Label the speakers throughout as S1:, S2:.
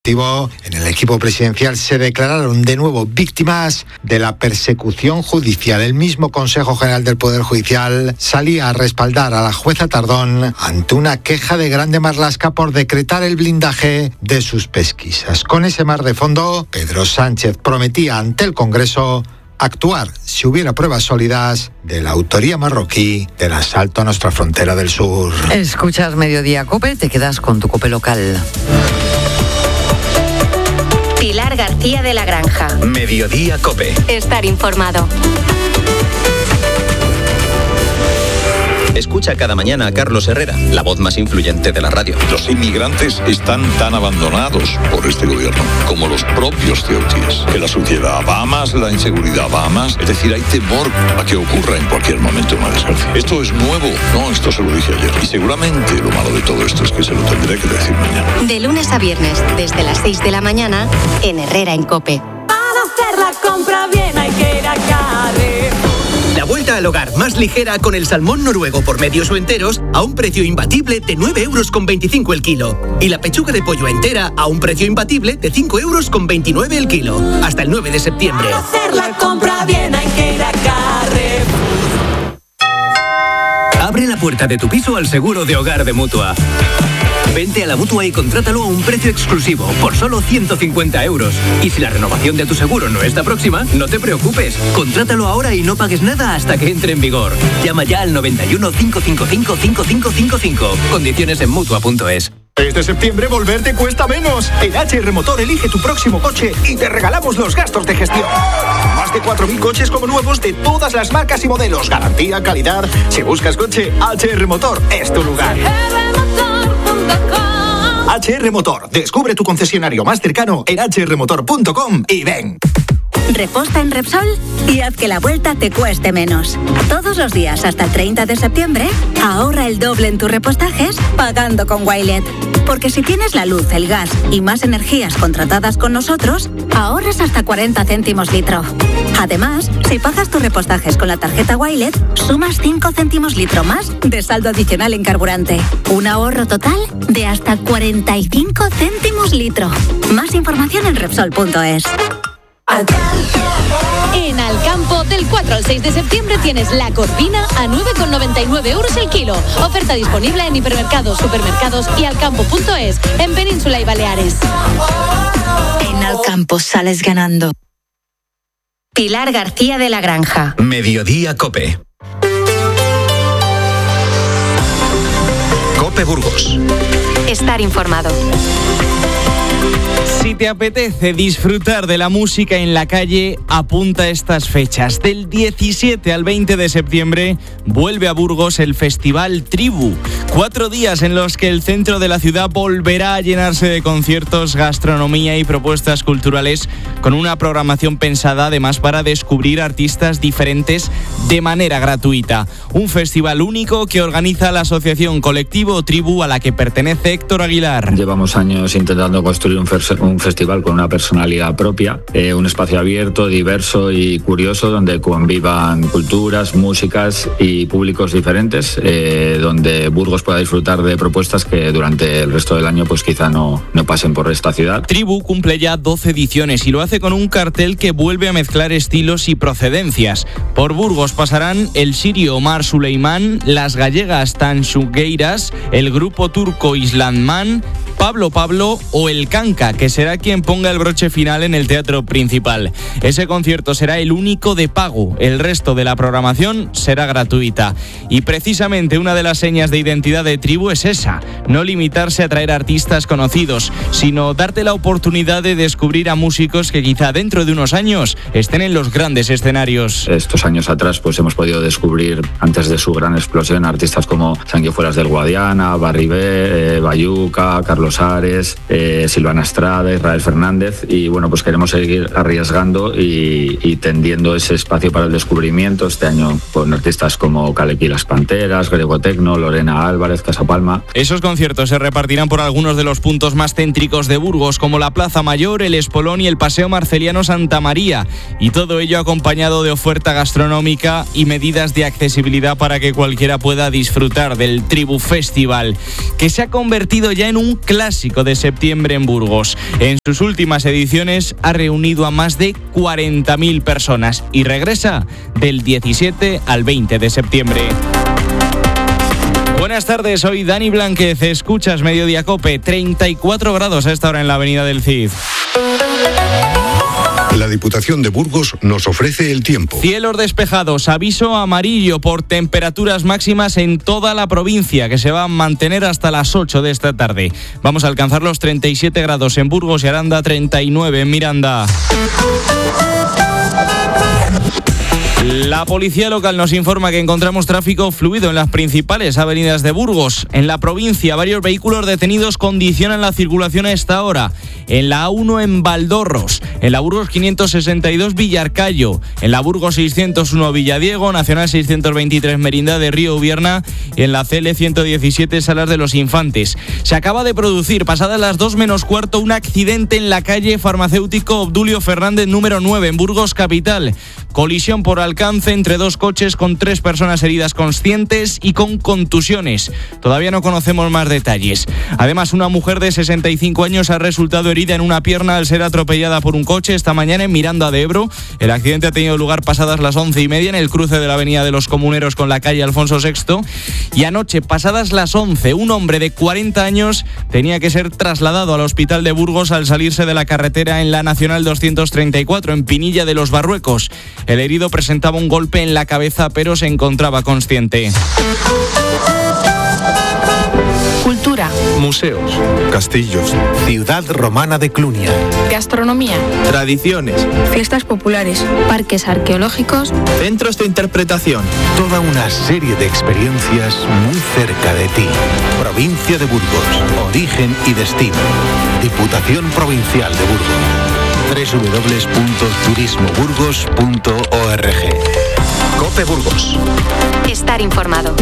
S1: En el equipo presidencial se declararon de nuevo víctimas de la persecución judicial. El mismo Consejo General del Poder Judicial salía a respaldar a la jueza Tardón ante una queja de Grande Marlaska por decretar el blindaje de sus pesquisas. Con ese mar de fondo, Pedro Sánchez prometía ante el Congreso actuar si hubiera pruebas sólidas de la autoría marroquí del asalto a nuestra frontera del sur.
S2: Escuchas Mediodía COPE, te quedas con tu COPE local.
S3: Pilar García de la Granja.
S4: Mediodía COPE.
S3: Estar informado.
S4: Escucha cada mañana a Carlos Herrera, la voz más influyente de la radio.
S5: Los inmigrantes están tan abandonados por este gobierno como los propios ceutíes. Que la suciedad va más, la inseguridad va más. Es decir, hay temor a que ocurra en cualquier momento una desgracia. Esto es nuevo. No, esto se lo dije ayer. Y seguramente lo malo de todo esto es que se lo tendré que decir mañana.
S3: De lunes a viernes, desde las 6 de la mañana, en Herrera en COPE.
S6: Para hacer la compra bien hay que ir a Carrefour.
S7: La vuelta al hogar más ligera con el salmón noruego por medios o enteros a un precio imbatible de 9,25 € el kilo. Y la pechuga de pollo entera a un precio imbatible de 5,29 € el kilo. Hasta el 9 de septiembre.
S6: Para hacer la compra bien hay que ir a Carrefour.
S7: Abre la puerta de tu piso al seguro de hogar de Mutua. Vente a la Mutua y contrátalo a un precio exclusivo, por solo 150 €. Y si la renovación de tu seguro no está próxima, no te preocupes. Contrátalo ahora y no pagues nada hasta que entre en vigor. Llama ya al 91 555 5555. Condiciones en Mutua.es.
S8: Este septiembre volver te cuesta menos. En HR Motor elige tu próximo coche y te regalamos los gastos de gestión. Más de 4.000 coches como nuevos de todas las marcas y modelos. Garantía, calidad. Si buscas coche, HR Motor es tu lugar. HR Motor. Descubre tu concesionario más cercano en hrmotor.com y ven.
S3: Reposta en Repsol y haz que la vuelta te cueste menos. Todos los días hasta el 30 de septiembre, ahorra el doble en tus repostajes pagando con Wilet. Porque si tienes la luz, el gas y más energías contratadas con nosotros, ahorras hasta 40 céntimos litro. Además, si pagas tus repostajes con la tarjeta Wilet, sumas 5 céntimos litro más de saldo adicional en carburante. Un ahorro total de hasta 45 céntimos litro. Más información en Repsol.es.
S9: En Alcampo, del 4 al 6 de septiembre tienes la corvina a 9,99 € el kilo. Oferta disponible en hipermercados, supermercados y alcampo.es, en Península y Baleares.
S3: En Alcampo sales ganando. Pilar García de la Granja.
S4: Mediodía COPE. COPE Burgos.
S3: Estar informado.
S10: Si te apetece disfrutar de la música en la calle, apunta estas fechas. Del 17 al 20 de septiembre vuelve a Burgos el Festival Tribu. 4 días en los que el centro de la ciudad volverá a llenarse de conciertos, gastronomía y propuestas culturales, con una programación pensada además para descubrir artistas diferentes de manera gratuita. Un festival único que organiza la asociación Colectivo Tribu, a la que pertenece Héctor Aguilar.
S11: Llevamos años intentando construir un festival con una personalidad propia, un espacio abierto, diverso y curioso, donde convivan culturas, músicas y públicos diferentes, donde Burgos pueda disfrutar de propuestas que durante el resto del año pues quizá no pasen por esta ciudad.
S10: Tribu cumple ya 12 ediciones y lo hace con un cartel que vuelve a mezclar estilos y procedencias. Por Burgos pasarán el sirio Omar Suleimán, las gallegas Tanxugueiras, el grupo turco Islandman, Pablo o el Kanka, que será quien ponga el broche final en el teatro principal. Ese concierto será el único de pago, el resto de la programación será gratuita. Y precisamente una de las señas de identidad de Tribu es esa, no limitarse a traer artistas conocidos, sino darte la oportunidad de descubrir a músicos que quizá dentro de unos años estén en los grandes escenarios.
S11: Estos años atrás pues hemos podido descubrir, antes de su gran explosión, artistas como Sanguijuelas del Guadiana, Barribé, Bayuca, Carlos Ares, Silvana Estrada, Israel Fernández, y bueno, pues queremos seguir arriesgando y tendiendo ese espacio para el descubrimiento este año con artistas como Kalepi Las Panteras, Grego Tecno, Lorena Álvarez, Casapalma.
S10: Esos conciertos se repartirán por algunos de los puntos más céntricos de Burgos, como la Plaza Mayor, el Espolón y el Paseo Marceliano Santa María, y todo ello acompañado de oferta gastronómica y medidas de accesibilidad para que cualquiera pueda disfrutar del Tribu Festival, que se ha convertido ya en un clásico de septiembre en Burgos. En En sus últimas ediciones ha reunido a más de 40.000 personas y regresa del 17 al 20 de septiembre. Buenas tardes, soy Dani Blanquez, escuchas Mediodía Cope, 34 grados a esta hora en la avenida del Cid.
S12: La Diputación de Burgos nos ofrece el tiempo.
S10: Cielos despejados, aviso amarillo por temperaturas máximas en toda la provincia, que se va a mantener hasta las 8 de esta tarde. Vamos a alcanzar los 37 grados en Burgos y Aranda, 39 en Miranda. La policía local nos informa que encontramos tráfico fluido en las principales avenidas de Burgos. En la provincia, varios vehículos detenidos condicionan la circulación a esta hora. En la A1 en Valdorros, en la Burgos 562 Villarcayo, en la Burgos 601 Villadiego, Nacional 623 Merindad de Río Ubierna y en la CL 117 Salas de los Infantes. Se acaba de producir, pasadas las 2 menos cuarto, un accidente en la calle Farmacéutico Obdulio Fernández número 9 en Burgos capital. Colisión por alcance entre dos coches con 3 personas heridas conscientes y con contusiones. Todavía no conocemos más detalles. Además, una mujer de 65 años ha resultado herida en una pierna al ser atropellada por un coche esta mañana en Miranda de Ebro. El accidente ha tenido lugar pasadas las 11:30 en el cruce de la avenida de los Comuneros con la calle Alfonso VI. Y anoche, pasadas las 11, un hombre de 40 años tenía que ser trasladado al hospital de Burgos al salirse de la carretera en la Nacional 234 en Pinilla de los Barruecos. El herido presentaba un golpe en la cabeza, pero se encontraba consciente.
S13: Cultura.
S14: Museos. Castillos.
S15: Ciudad romana de Clunia.
S13: Gastronomía.
S14: Tradiciones.
S13: Fiestas populares. Parques arqueológicos.
S14: Centros de interpretación.
S15: Toda una serie de experiencias muy cerca de ti. Provincia de Burgos. Origen y destino. Diputación Provincial de Burgos. www.turismoburgos.org.
S8: Cope Burgos.
S13: Estar informado.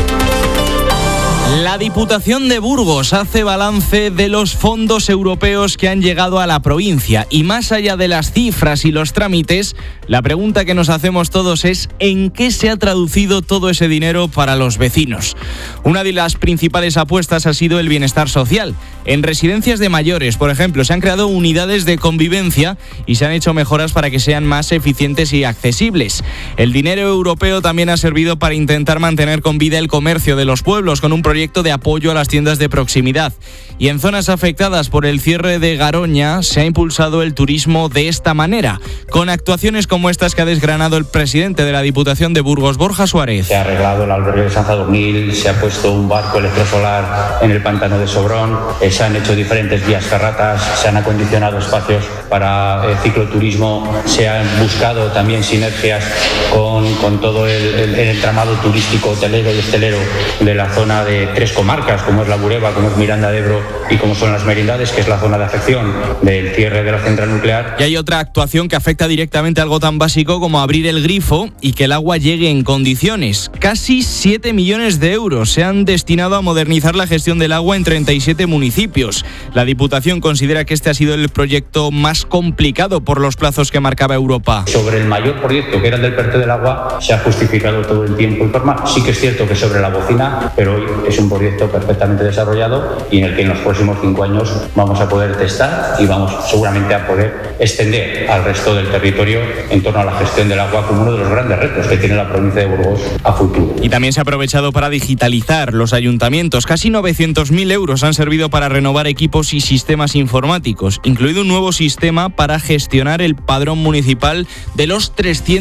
S10: La Diputación de Burgos hace balance de los fondos europeos que han llegado a la provincia y más allá de las cifras y los trámites, la pregunta que nos hacemos todos es ¿en qué se ha traducido todo ese dinero para los vecinos? Una de las principales apuestas ha sido el bienestar social. En residencias de mayores, por ejemplo, se han creado unidades de convivencia y se han hecho mejoras para que sean más eficientes y accesibles. El dinero europeo también ha servido para intentar mantener con vida el comercio de los pueblos con un proyecto de apoyo a las tiendas de proximidad. Y en zonas afectadas por el cierre de Garoña se ha impulsado el turismo de esta manera, con actuaciones como estas que ha desgranado el presidente de la Diputación de Burgos, Borja Suárez.
S16: Se ha arreglado el albergue de San Sadurní, se ha puesto un barco electrosolar en el pantano de Sobrón, se han hecho diferentes vías ferratas, se han acondicionado espacios para cicloturismo, se han buscado también sinergias con todo el entramado turístico, hotelero y hostelero de la zona de 3 comarcas, como es la Bureba, como es Miranda de Ebro y como son las Merindades, que es la zona de afección del cierre de la central nuclear.
S10: Y hay otra actuación que afecta directamente a algo tan básico como abrir el grifo y que el agua llegue en condiciones. Casi 7 millones de euros se han destinado a modernizar la gestión del agua en 37 municipios. La Diputación considera que este ha sido el proyecto más complicado por los plazos que marcaba Europa.
S16: Sobre el mayor proyecto, que era el del PERTE del agua, se ha justificado todo el tiempo informal. Sí que es cierto que sobre la bocina, pero hoy es un proyecto perfectamente desarrollado y en el que en los próximos 5 años vamos a poder testar y vamos seguramente a poder extender al resto del territorio en torno a la gestión del agua como uno de los grandes retos que tiene la provincia de Burgos a futuro.
S10: Y también se ha aprovechado para digitalizar los ayuntamientos. Casi 900.000 euros han servido para renovar equipos y sistemas informáticos, incluido un nuevo sistema para gestionar el padrón municipal de los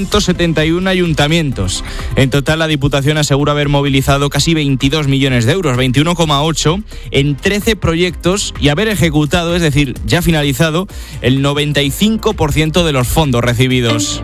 S10: 371 ayuntamientos. En total, la Diputación asegura haber movilizado casi 22 millones de euros, 21,8 en 13 proyectos y haber ejecutado, es decir, ya finalizado, el 95% de los fondos recibidos.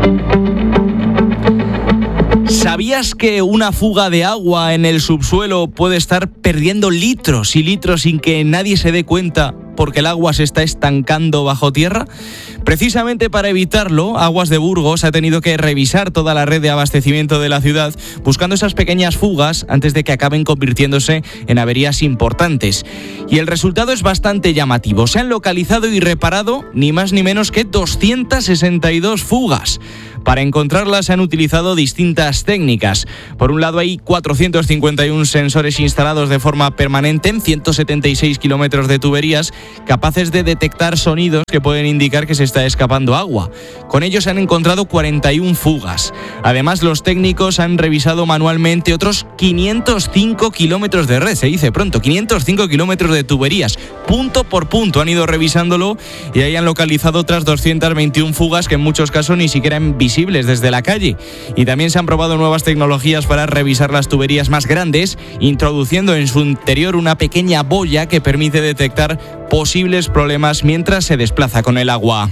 S10: ¿Sabías que una fuga de agua en el subsuelo puede estar perdiendo litros y litros sin que nadie se dé cuenta porque el agua se está estancando bajo tierra? Precisamente para evitarlo, Aguas de Burgos ha tenido que revisar toda la red de abastecimiento de la ciudad, buscando esas pequeñas fugas antes de que acaben convirtiéndose en averías importantes. Y el resultado es bastante llamativo. Se han localizado y reparado ni más ni menos que 262 fugas. Para encontrarlas se han utilizado distintas técnicas. Por un lado, hay 451 sensores instalados de forma permanente en 176 kilómetros de tuberías, capaces de detectar sonidos que pueden indicar que se está escapando agua. Con ellos se han encontrado 41 fugas. Además, los técnicos han revisado manualmente otros 505 kilómetros de red, se dice pronto, 505 kilómetros de tuberías. Punto por punto han ido revisándolo y ahí han localizado otras 221 fugas que en muchos casos ni siquiera eran visibles desde la calle. Y también se han probado nuevas tecnologías para revisar las tuberías más grandes, introduciendo en su interior una pequeña boya que permite detectar posibles problemas mientras se desplaza con el agua.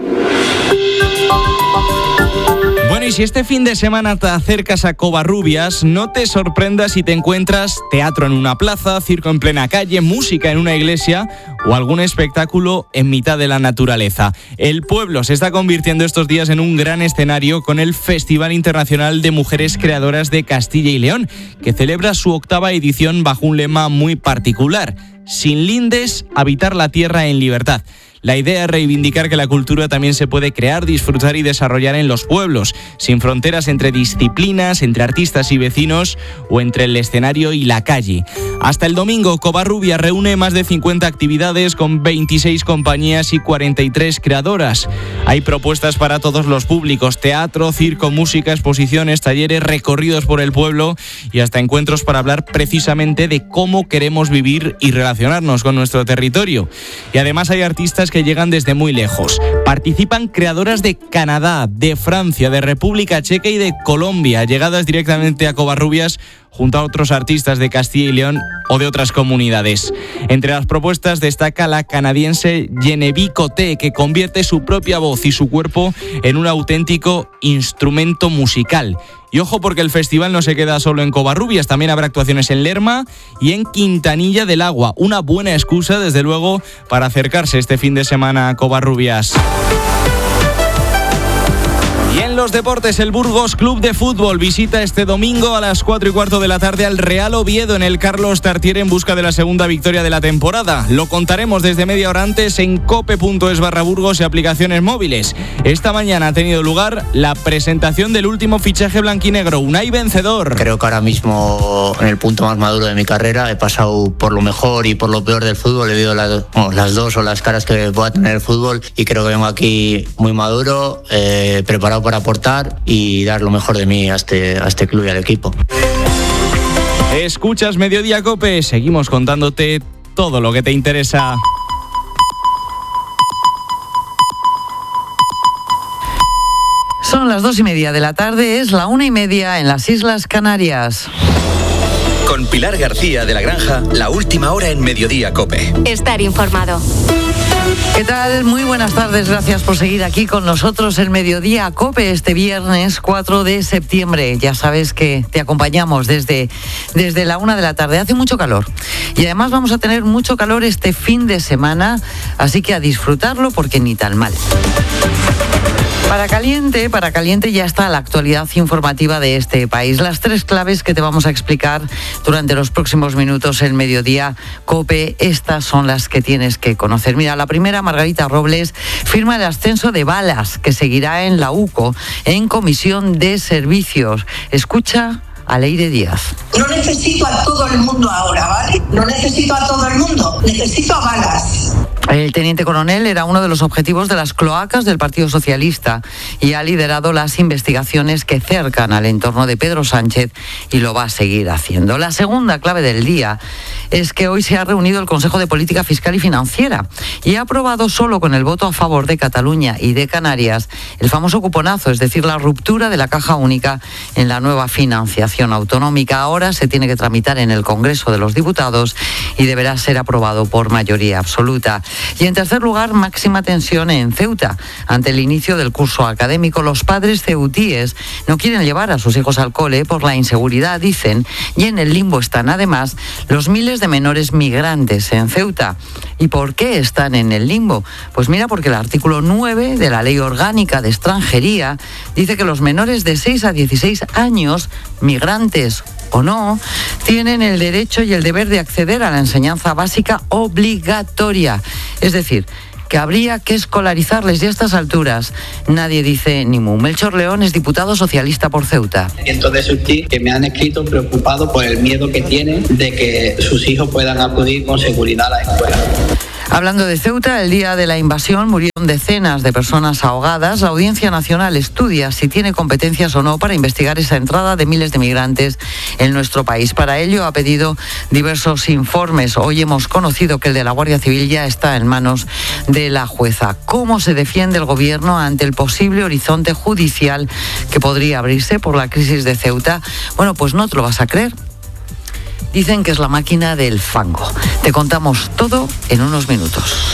S10: Bueno, y si este fin de semana te acercas a Covarrubias, no te sorprendas si te encuentras teatro en una plaza, circo en plena calle, música en una iglesia o algún espectáculo en mitad de la naturaleza. El pueblo se está convirtiendo estos días en un gran escenario con el Festival Internacional de Mujeres Creadoras de Castilla y León, que celebra su 8ª edición bajo un lema muy particular: sin lindes, habitar la tierra en libertad. La idea es reivindicar que la cultura también se puede crear, disfrutar y desarrollar en los pueblos, sin fronteras entre disciplinas, entre artistas y vecinos o entre el escenario y la calle. Hasta el domingo, Covarrubias reúne más de 50 actividades con 26 compañías y 43 creadoras. Hay propuestas para todos los públicos: teatro, circo, música, exposiciones, talleres, recorridos por el pueblo y hasta encuentros para hablar precisamente de cómo queremos vivir y relacionarnos con nuestro territorio. Y además hay artistas que llegan desde muy lejos. Participan creadoras de Canadá, de Francia, de República Checa y de Colombia, llegadas directamente a Covarrubias junto a otros artistas de Castilla y León o de otras comunidades. Entre las propuestas destaca la canadiense Genevieve Coté, que convierte su propia voz y su cuerpo en un auténtico instrumento musical. Y ojo, porque el festival no se queda solo en Covarrubias, también habrá actuaciones en Lerma y en Quintanilla del Agua. Una buena excusa, desde luego, para acercarse este fin de semana a Covarrubias. Y en los deportes, el Burgos Club de Fútbol visita este domingo a las 4:15 de la tarde al Real Oviedo en el Carlos Tartiere en busca de la segunda victoria de la temporada. Lo contaremos desde media hora antes en cope.es/Burgos y aplicaciones móviles. Esta mañana ha tenido lugar la presentación del último fichaje blanquinegro, Unai Vencedor.
S17: Creo que ahora mismo, en el punto más maduro de mi carrera, he pasado por lo mejor y por lo peor del fútbol. He vivido las dos o las caras que pueda tener el fútbol y creo que vengo aquí muy maduro, preparado para aportar y dar lo mejor de mí a este club y al equipo.
S10: Escuchas Mediodía Cope, seguimos contándote todo lo que te interesa.
S2: Son las 2:30 de la tarde, es la 1:30 en las Islas Canarias.
S4: Con Pilar García de la Granja, la última hora en Mediodía Cope.
S13: Estar informado.
S2: ¿Qué tal? Muy buenas tardes, gracias por seguir aquí con nosotros en Mediodía Cope este viernes 4 de septiembre. Ya sabes que te acompañamos desde la 1 de la tarde. Hace mucho calor y además vamos a tener mucho calor este fin de semana, así que a disfrutarlo porque ni tan mal. Para caliente ya está la actualidad informativa de este país. Las 3 claves que te vamos a explicar durante los próximos minutos en Mediodía Cope, estas son las que tienes que conocer. Mira, la primera, Margarita Robles firma el ascenso de Balas, que seguirá en la UCO en Comisión de Servicios. Escucha a Leire Díaz.
S18: No necesito a todo el mundo ahora, ¿vale? No necesito a todo el mundo, necesito a Balas.
S2: El teniente coronel era uno de los objetivos de las cloacas del Partido Socialista y ha liderado las investigaciones que cercan al entorno de Pedro Sánchez y lo va a seguir haciendo. La segunda clave del día es que hoy se ha reunido el Consejo de Política Fiscal y Financiera y ha aprobado solo con el voto a favor de Cataluña y de Canarias el famoso cuponazo, es decir, la ruptura de la caja única en la nueva financiación autonómica. Ahora se tiene que tramitar en el Congreso de los Diputados y deberá ser aprobado por mayoría absoluta. Y en tercer lugar, máxima tensión en Ceuta. Ante el inicio del curso académico, los padres ceutíes no quieren llevar a sus hijos al cole por la inseguridad, dicen, y en el limbo están además los miles de menores migrantes en Ceuta. ¿Y por qué están en el limbo? Pues mira, porque el artículo 9 de la Ley Orgánica de Extranjería dice que los menores de 6 a 16 años, migrantes o no, tienen el derecho y el deber de acceder a la enseñanza básica obligatoria. Es decir, que habría que escolarizarles, y a estas alturas nadie dice ni mu. Melchor León es diputado socialista por Ceuta.
S19: Cientos de sus tíos que me han escrito preocupados por el miedo que tienen de que sus hijos puedan acudir con seguridad a la escuela.
S2: Hablando de Ceuta, el día de la invasión murieron decenas de personas ahogadas. La Audiencia Nacional estudia si tiene competencias o no para investigar esa entrada de miles de migrantes en nuestro país. Para ello ha pedido diversos informes. Hoy hemos conocido que el de la Guardia Civil ya está en manos de la jueza. ¿Cómo se defiende el gobierno ante el posible horizonte judicial que podría abrirse por la crisis de Ceuta? Bueno, pues no te lo vas a creer. Dicen que es la máquina del fango. Te contamos todo en unos minutos.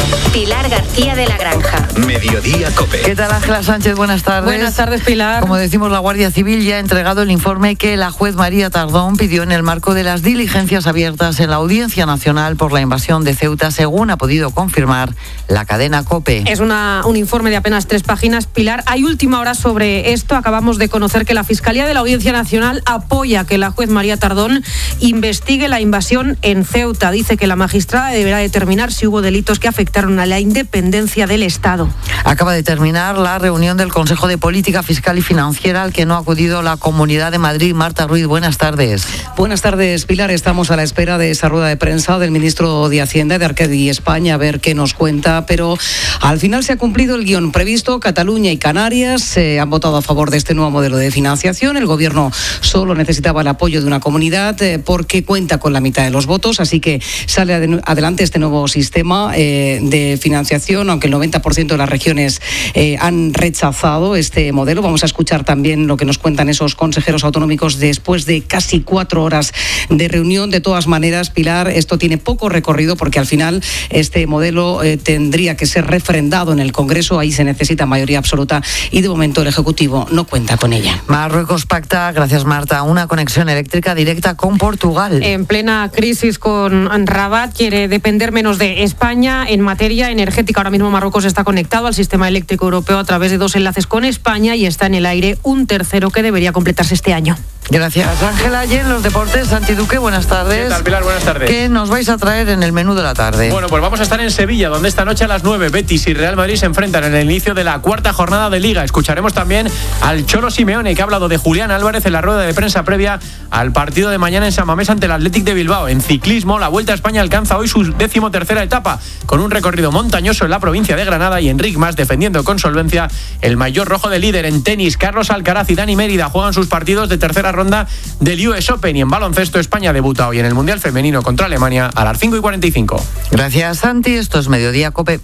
S13: Pilar García de la Granja.
S4: Mediodía COPE.
S2: ¿Qué tal, Ángela Sánchez? Buenas tardes.
S20: Buenas tardes, Pilar.
S2: Como decimos, la Guardia Civil ya ha entregado el informe que la juez María Tardón pidió en el marco de las diligencias abiertas en la Audiencia Nacional por la invasión de Ceuta, según ha podido confirmar la cadena COPE.
S20: Es un informe de apenas 3 páginas, Pilar. Hay última hora sobre esto. Acabamos de conocer que la Fiscalía de la Audiencia Nacional apoya que la juez María Tardón investigue la invasión en Ceuta. Dice que la magistrada deberá determinar si hubo delitos que afectaron a la independencia del Estado.
S2: Acaba de terminar la reunión del Consejo de Política Fiscal y Financiera al que no ha acudido la Comunidad de Madrid. Marta Ruiz, buenas tardes.
S21: Buenas tardes, Pilar. Estamos a la espera de esa rueda de prensa del ministro de Hacienda de Arcadi España, a ver qué nos cuenta, pero al final se ha cumplido el guión previsto. Cataluña y Canarias han votado a favor de este nuevo modelo de financiación. El gobierno solo necesitaba el apoyo de una comunidad porque cuenta con la mitad de los votos, así que sale adelante este nuevo sistema de financiación, aunque el 90% de las regiones han rechazado este modelo. Vamos a escuchar también lo que nos cuentan esos consejeros autonómicos después de casi 4 horas de reunión. De todas maneras, Pilar, esto tiene poco recorrido porque al final este modelo tendría que ser refrendado en el Congreso. Ahí se necesita mayoría absoluta y de momento el Ejecutivo no cuenta con ella.
S2: Marruecos pacta, gracias Marta, una conexión eléctrica directa con Portugal.
S20: En plena crisis con Rabat, quiere depender menos de España en materia energética. Ahora mismo Marruecos está conectado al sistema eléctrico europeo a través de 2 enlaces con España y está en el aire un tercero que debería completarse este año.
S2: Gracias, Ángela. Y en los deportes, Santi Duque, buenas tardes.
S22: ¿Qué tal, Pilar? Buenas tardes.
S2: ¿Qué nos vais a traer en el menú de la tarde?
S22: Bueno, pues vamos a estar en Sevilla, donde esta noche a las 9 Betis y Real Madrid se enfrentan en el inicio de la 4ª jornada de Liga. Escucharemos también al Cholo Simeone, que ha hablado de Julián Álvarez en la rueda de prensa previa al partido de mañana en San Mamés ante el Athletic de Bilbao. En ciclismo, la Vuelta a España alcanza hoy su 13ª etapa, con un recorrido montañoso en la provincia de Granada y Enric Mas defendiendo con solvencia el maillot rojo de líder. En tenis, Carlos Alcaraz y Dani Mérida juegan sus partidos de tercera ronda del US Open, y en baloncesto España debuta hoy en el Mundial Femenino contra Alemania a las 5:45.
S2: Gracias, Santi. Esto es Mediodía COPE.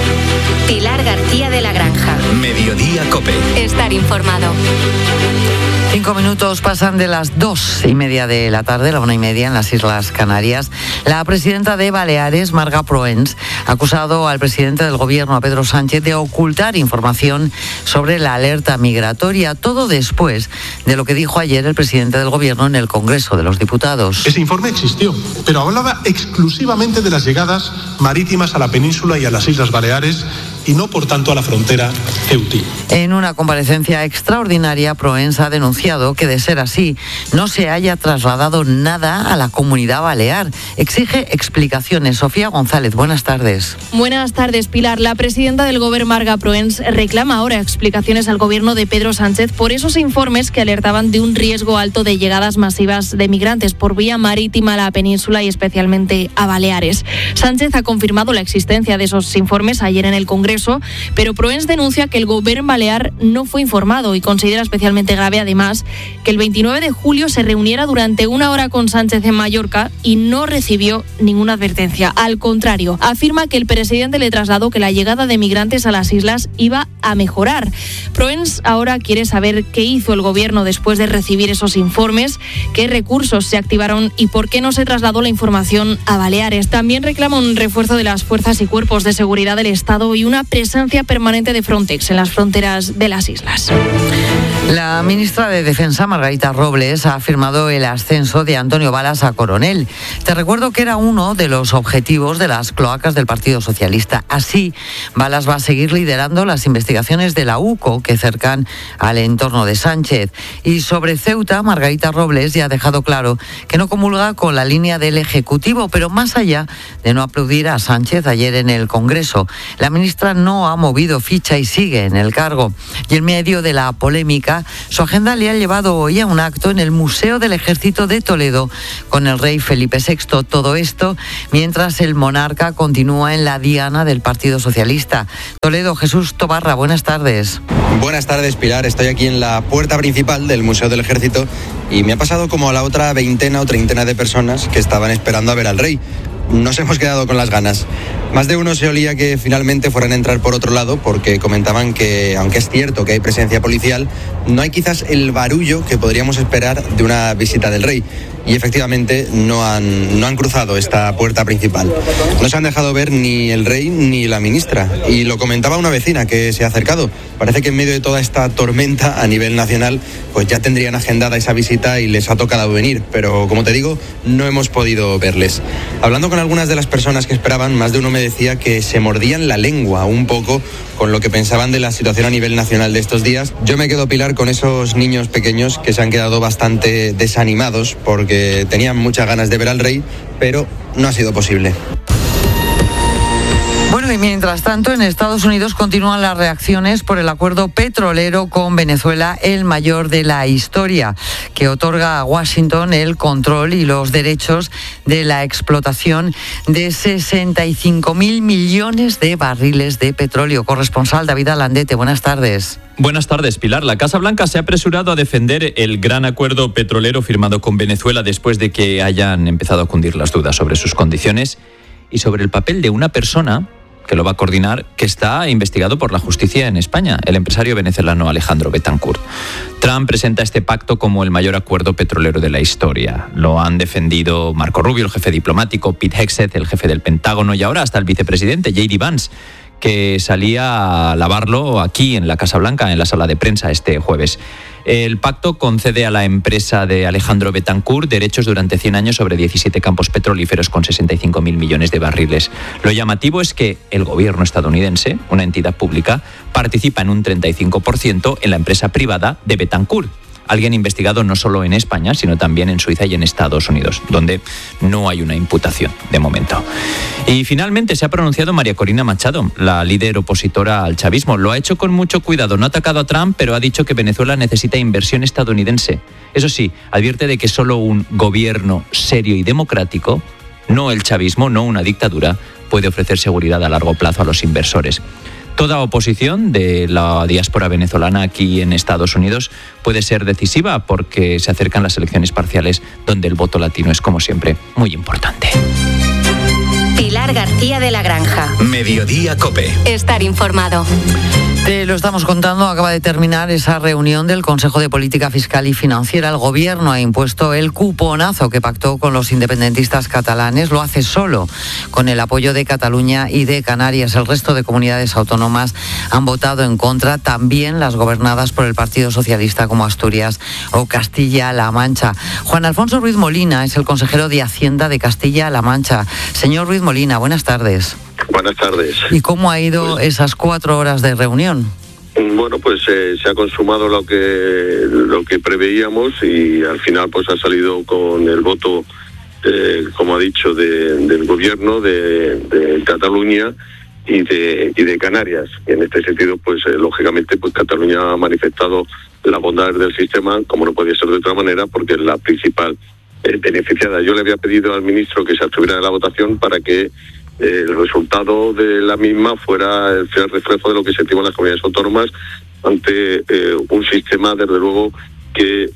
S13: Pilar García de la Granja.
S4: Mediodía COPE.
S13: Estar informado.
S2: 5 minutos pasan de las 2:30 de la tarde, la 1:30 en las Islas Canarias. La presidenta de Baleares, Marga Proens, ha acusado al presidente del gobierno, a Pedro Sánchez, de ocultar información sobre la alerta migratoria, todo después de lo que dijo ayer el presidente del gobierno en el Congreso de los Diputados.
S23: Ese informe existió, pero hablaba exclusivamente de las llegadas marítimas a la península y a las Islas Baleares y no, por tanto, a la frontera ceutí.
S2: En una comparecencia extraordinaria, Proens ha denunciado que, de ser así, no se haya trasladado nada a la Comunidad Balear. Exige explicaciones. Sofía González, buenas tardes.
S24: Buenas tardes, Pilar. La presidenta del Gobierno, Marga Proens, reclama ahora explicaciones al gobierno de Pedro Sánchez por esos informes que alertaban de un riesgo alto de llegadas masivas de migrantes por vía marítima a la península y especialmente a Baleares. Sánchez ha confirmado la existencia de esos informes ayer en el Congreso, pero Proens denuncia que el gobierno balear no fue informado y considera especialmente grave, además, que el 29 de julio se reuniera durante 1 hora con Sánchez en Mallorca y no recibió ninguna advertencia. Al contrario, afirma que el presidente le trasladó que la llegada de migrantes a las islas iba a mejorar. Proens ahora quiere saber qué hizo el gobierno después de recibir esos informes, qué recursos se activaron y por qué no se trasladó la información a Baleares. También reclama un refuerzo de las fuerzas y cuerpos de seguridad del Estado y una presencia permanente de Frontex en las fronteras de las islas.
S2: La ministra de Defensa, Margarita Robles, ha firmado el ascenso de Antonio Balas a coronel. Te recuerdo que era uno de los objetivos de las cloacas del Partido Socialista. Así, Balas va a seguir liderando las investigaciones de la UCO que cercan al entorno de Sánchez. Y sobre Ceuta, Margarita Robles ya ha dejado claro que no comulga con la línea del Ejecutivo, pero más allá de no aplaudir a Sánchez ayer en el Congreso, la ministra no ha movido ficha y sigue en el cargo. Y en medio de la polémica, su agenda le ha llevado hoy a un acto en el Museo del Ejército de Toledo con el rey Felipe VI. Todo esto mientras el monarca continúa en la diana del Partido Socialista. Toledo, Jesús Tobarra, buenas tardes.
S1: Buenas tardes, Pilar. Estoy aquí en la puerta principal del Museo del Ejército y me ha pasado como a la otra veintena o treintena de personas que estaban esperando a ver al rey. Nos hemos quedado con las ganas. Más de uno se olía que finalmente fueran a entrar por otro lado porque comentaban que, aunque es cierto que hay presencia policial, no hay quizás el barullo que podríamos esperar de una visita del rey. Y efectivamente no han cruzado esta puerta principal. No se han dejado ver ni el rey ni la ministra. Y lo comentaba una vecina que se ha acercado. Parece que en medio de toda esta tormenta a nivel nacional, pues ya tendrían agendada esa visita y les ha tocado venir. Pero como te digo, no hemos podido verles. Hablando con algunas de las personas que esperaban, más de uno me decía que se mordían la lengua un poco con lo que pensaban de la situación a nivel nacional de estos días. Yo me quedo, Pilar, con esos niños pequeños que se han quedado bastante desanimados porque tenían muchas ganas de ver al rey, pero no ha sido posible.
S2: Bueno, y mientras tanto, en Estados Unidos continúan las reacciones por el acuerdo petrolero con Venezuela, el mayor de la historia, que otorga a Washington el control y los derechos de la explotación de 65.000 millones de barriles de petróleo. Corresponsal David Alandete, buenas tardes.
S5: Buenas tardes, Pilar. La Casa Blanca se ha apresurado a defender el gran acuerdo petrolero firmado con Venezuela después de que hayan empezado a cundir las dudas sobre sus condiciones y sobre el papel de una persona que lo va a coordinar, que está investigado por la justicia en España, el empresario venezolano Alejandro Betancourt. Trump presenta este pacto como el mayor acuerdo petrolero de la historia. Lo han defendido Marco Rubio, el jefe diplomático, Pete Hegseth, el jefe del Pentágono, y ahora hasta el vicepresidente J.D. Vance, que salía a lavarlo aquí en la Casa Blanca, en la sala de prensa este jueves. El pacto concede a la empresa de Alejandro Betancourt derechos durante 100 años sobre 17 campos petrolíferos con 65.000 millones de barriles. Lo llamativo es que el gobierno estadounidense, una entidad pública, participa en un 35% en la empresa privada de Betancourt. Alguien investigado no solo en España, sino también en Suiza y en Estados Unidos, donde no hay una imputación de momento. Y finalmente se ha pronunciado María Corina Machado, la líder opositora al chavismo. Lo ha hecho con mucho cuidado. No ha atacado a Trump, pero ha dicho que Venezuela necesita inversión estadounidense. Eso sí, advierte de que solo un gobierno serio y democrático, no el chavismo, no una dictadura, puede ofrecer seguridad a largo plazo a los inversores. Toda oposición de la diáspora venezolana aquí en Estados Unidos puede ser decisiva porque se acercan las elecciones parciales donde el voto latino es, como siempre, muy importante.
S13: Pilar García de la Granja.
S4: Mediodía COPE.
S13: Estar informado.
S2: Te lo estamos contando, acaba de terminar esa reunión del Consejo de Política Fiscal y Financiera. El Gobierno ha impuesto el cuponazo que pactó con los independentistas catalanes. Lo hace solo con el apoyo de Cataluña y de Canarias. El resto de comunidades autónomas han votado en contra, también las gobernadas por el Partido Socialista como Asturias o Castilla-La Mancha. Juan Alfonso Ruiz Molina es el consejero de Hacienda de Castilla-La Mancha. Señor Ruiz Molina, buenas tardes.
S6: Buenas tardes.
S2: ¿Y cómo ha ido esas 4 horas de reunión?
S6: Bueno, pues se ha consumado lo que preveíamos y al final pues ha salido con el voto, como ha dicho, del gobierno de Cataluña y de Canarias. Y en este sentido, pues lógicamente, pues Cataluña ha manifestado la bondad del sistema, como no podía ser de otra manera, porque es la principal beneficiada. Yo le había pedido al ministro que se abstuviera de la votación para que el resultado de la misma fuera el fiel reflejo de lo que sentimos las comunidades autónomas ante un sistema, desde luego, que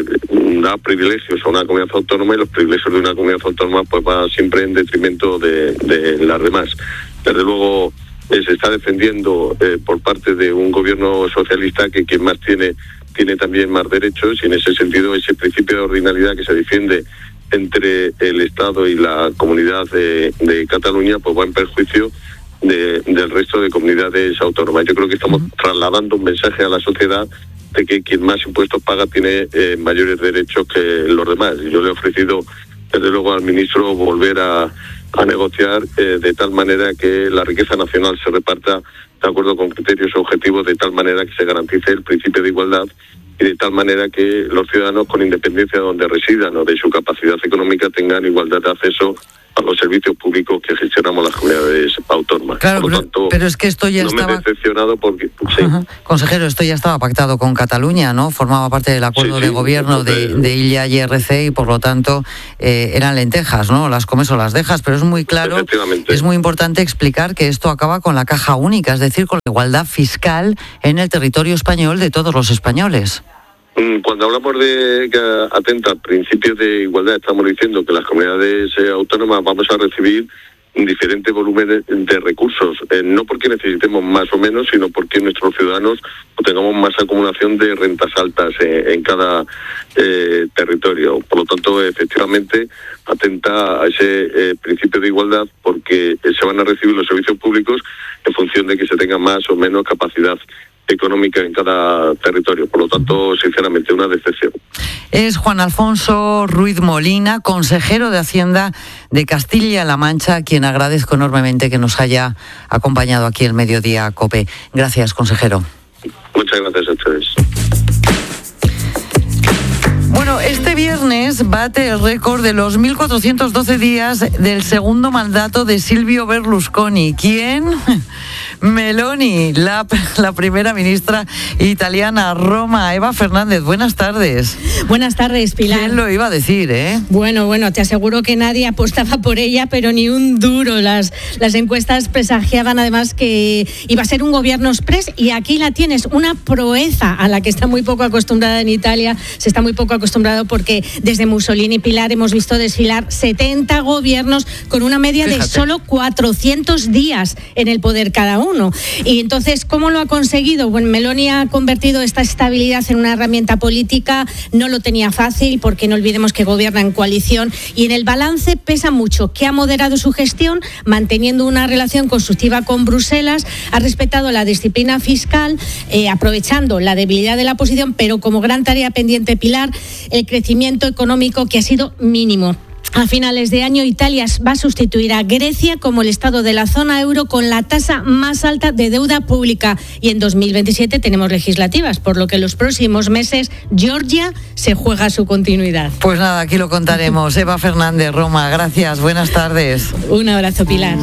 S6: da privilegios a una comunidad autónoma, y los privilegios de una comunidad autónoma pues va siempre en detrimento de las demás. Desde luego se está defendiendo por parte de un gobierno socialista que quien más tiene también más derechos, y en ese sentido ese principio de ordinalidad que se defiende entre el Estado y la comunidad de Cataluña pues va en perjuicio del resto de comunidades autónomas. Yo creo que estamos trasladando un mensaje a la sociedad de que quien más impuestos paga tiene mayores derechos que los demás. Yo le he ofrecido, desde luego, al ministro volver a negociar de tal manera que la riqueza nacional se reparta de acuerdo con criterios objetivos, de tal manera que se garantice el principio de igualdad y de tal manera que los ciudadanos, con independencia de donde residan o de su capacidad económica, tengan igualdad de acceso a los servicios públicos que gestionamos las comunidades autónomas.
S2: Claro,
S6: por lo tanto,
S2: pero es que esto ya estaba...
S6: me he decepcionado porque... Sí.
S2: Consejero, esto ya estaba pactado con Cataluña, ¿no? Formaba parte del acuerdo de gobierno de Illa y RC, y por lo tanto eran lentejas, ¿no? Las comes o las dejas, pero es muy claro, es muy importante explicar que esto acaba con la caja única, es decir, con la igualdad fiscal en el territorio español de todos los españoles.
S6: Cuando hablamos de que atenta al principio de igualdad, estamos diciendo que las comunidades autónomas vamos a recibir diferentes volúmenes de recursos, no porque necesitemos más o menos, sino porque nuestros ciudadanos tengamos más acumulación de rentas altas en cada territorio. Por lo tanto, efectivamente, atenta a ese principio de igualdad, porque se van a recibir los servicios públicos en función de que se tenga más o menos capacidad económica en cada territorio. Por lo tanto, sinceramente, una decepción.
S2: Es Juan Alfonso Ruiz Molina, consejero de Hacienda de Castilla-La Mancha, quien agradezco enormemente que nos haya acompañado aquí en Mediodía COPE. Gracias, consejero.
S6: Muchas gracias a ustedes.
S2: Bueno, este viernes bate el récord de los 1.412 días del segundo mandato de Silvio Berlusconi. ¿Quién? Meloni, la primera ministra italiana. Roma, Eva Fernández, buenas tardes.
S3: Buenas tardes, Pilar.
S2: ¿Quién lo iba a decir,
S3: Bueno, te aseguro que nadie apostaba por ella, pero ni un duro. Las encuestas presagiaban además que iba a ser un gobierno express, y aquí la tienes, una proeza a la que está muy poco acostumbrada en Italia. Se está muy poco acostumbrado porque desde Mussolini, Pilar, hemos visto desfilar 70 gobiernos con una media de solo 400 días en el poder cada uno. Y entonces, ¿cómo lo ha conseguido? Bueno, Meloni ha convertido esta estabilidad en una herramienta política. No lo tenía fácil, porque no olvidemos que gobierna en coalición, y en el balance pesa mucho que ha moderado su gestión, manteniendo una relación constructiva con Bruselas, ha respetado la disciplina fiscal, aprovechando la debilidad de la oposición, pero como gran tarea pendiente, Pilar, el crecimiento económico, que ha sido mínimo. A finales de año, Italia va a sustituir a Grecia como el estado de la zona euro con la tasa más alta de deuda pública. Y en 2027 tenemos legislativas, por lo que en los próximos meses Georgia se juega su continuidad.
S2: Pues nada, aquí lo contaremos. Eva Fernández, Roma, gracias. Buenas tardes.
S3: Un abrazo, Pilar.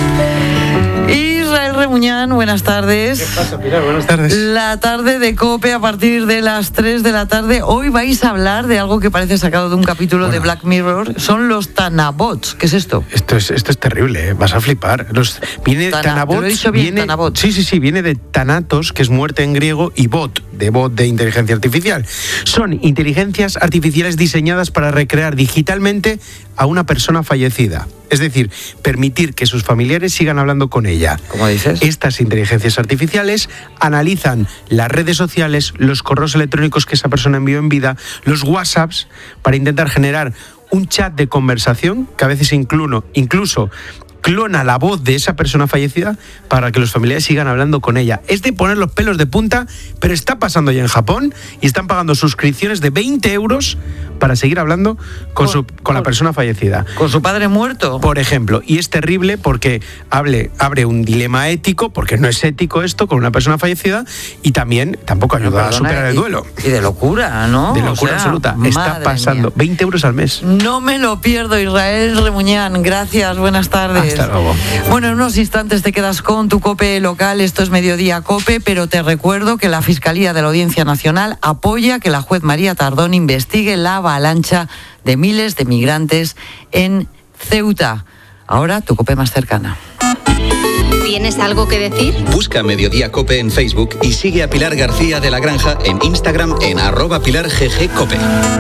S2: Israel Remuñán, buenas tardes.
S7: ¿Qué pasa, Pilar? Buenas tardes.
S2: La tarde de COPE a partir de las 3 de la tarde. Hoy vais a hablar de algo que parece sacado de un capítulo de Black Mirror. Son los Tanabots. ¿Qué es esto?
S7: Esto es terrible, vas a flipar. Viene Tanabots.
S2: ¿Te lo he dicho bien, Tanabots?
S7: Sí, viene de Thanatos, que es muerte en griego, y bot de inteligencia artificial. Son inteligencias artificiales diseñadas para recrear digitalmente a una persona fallecida. Es decir, permitir que sus familiares sigan hablando con ella.
S2: ¿Cómo dices?
S7: Estas inteligencias artificiales analizan las redes sociales, los correos electrónicos que esa persona envió en vida, los WhatsApps, para intentar generar un chat de conversación que a veces incluso clona la voz de esa persona fallecida para que los familiares sigan hablando con ella. Es de poner los pelos de punta, pero está pasando ya en Japón, y están pagando suscripciones de 20 euros para seguir hablando con la persona fallecida.
S2: ¿Con su padre muerto?
S7: Por ejemplo. Y es terrible porque abre un dilema ético, porque no es ético esto con una persona fallecida, y también tampoco ayuda a superar el duelo.
S2: Y de locura, ¿no?
S7: De locura absoluta. Está pasando
S2: mía.
S7: 20 euros al mes.
S2: No me lo pierdo, Israel Remuñán. Gracias, buenas tardes.
S7: Hasta luego.
S2: Bueno, en unos instantes te quedas con tu COPE local. Esto es Mediodía COPE, pero te recuerdo que la Fiscalía de la Audiencia Nacional apoya que la juez María Tardón investigue la avalancha de miles de migrantes en Ceuta. Ahora tu COPE más cercana.
S13: ¿Tienes algo que decir?
S4: Busca Mediodía Cope en Facebook y sigue a Pilar García de la Granja en Instagram en @PilarGGCope.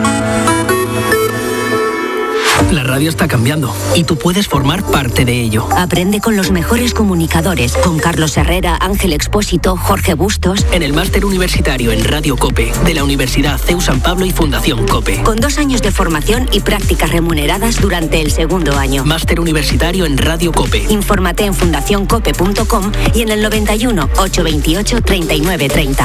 S9: La radio está cambiando y tú puedes formar parte de ello.
S11: Aprende con los mejores comunicadores, con Carlos Herrera, Ángel Expósito, Jorge Bustos.
S9: En el máster universitario en Radio Cope de la Universidad CEU San Pablo y Fundación Cope.
S11: Con 2 años de formación y prácticas remuneradas durante el segundo año.
S9: Máster universitario en Radio Cope.
S11: Infórmate en fundacioncope.com y en el 91 828 3930.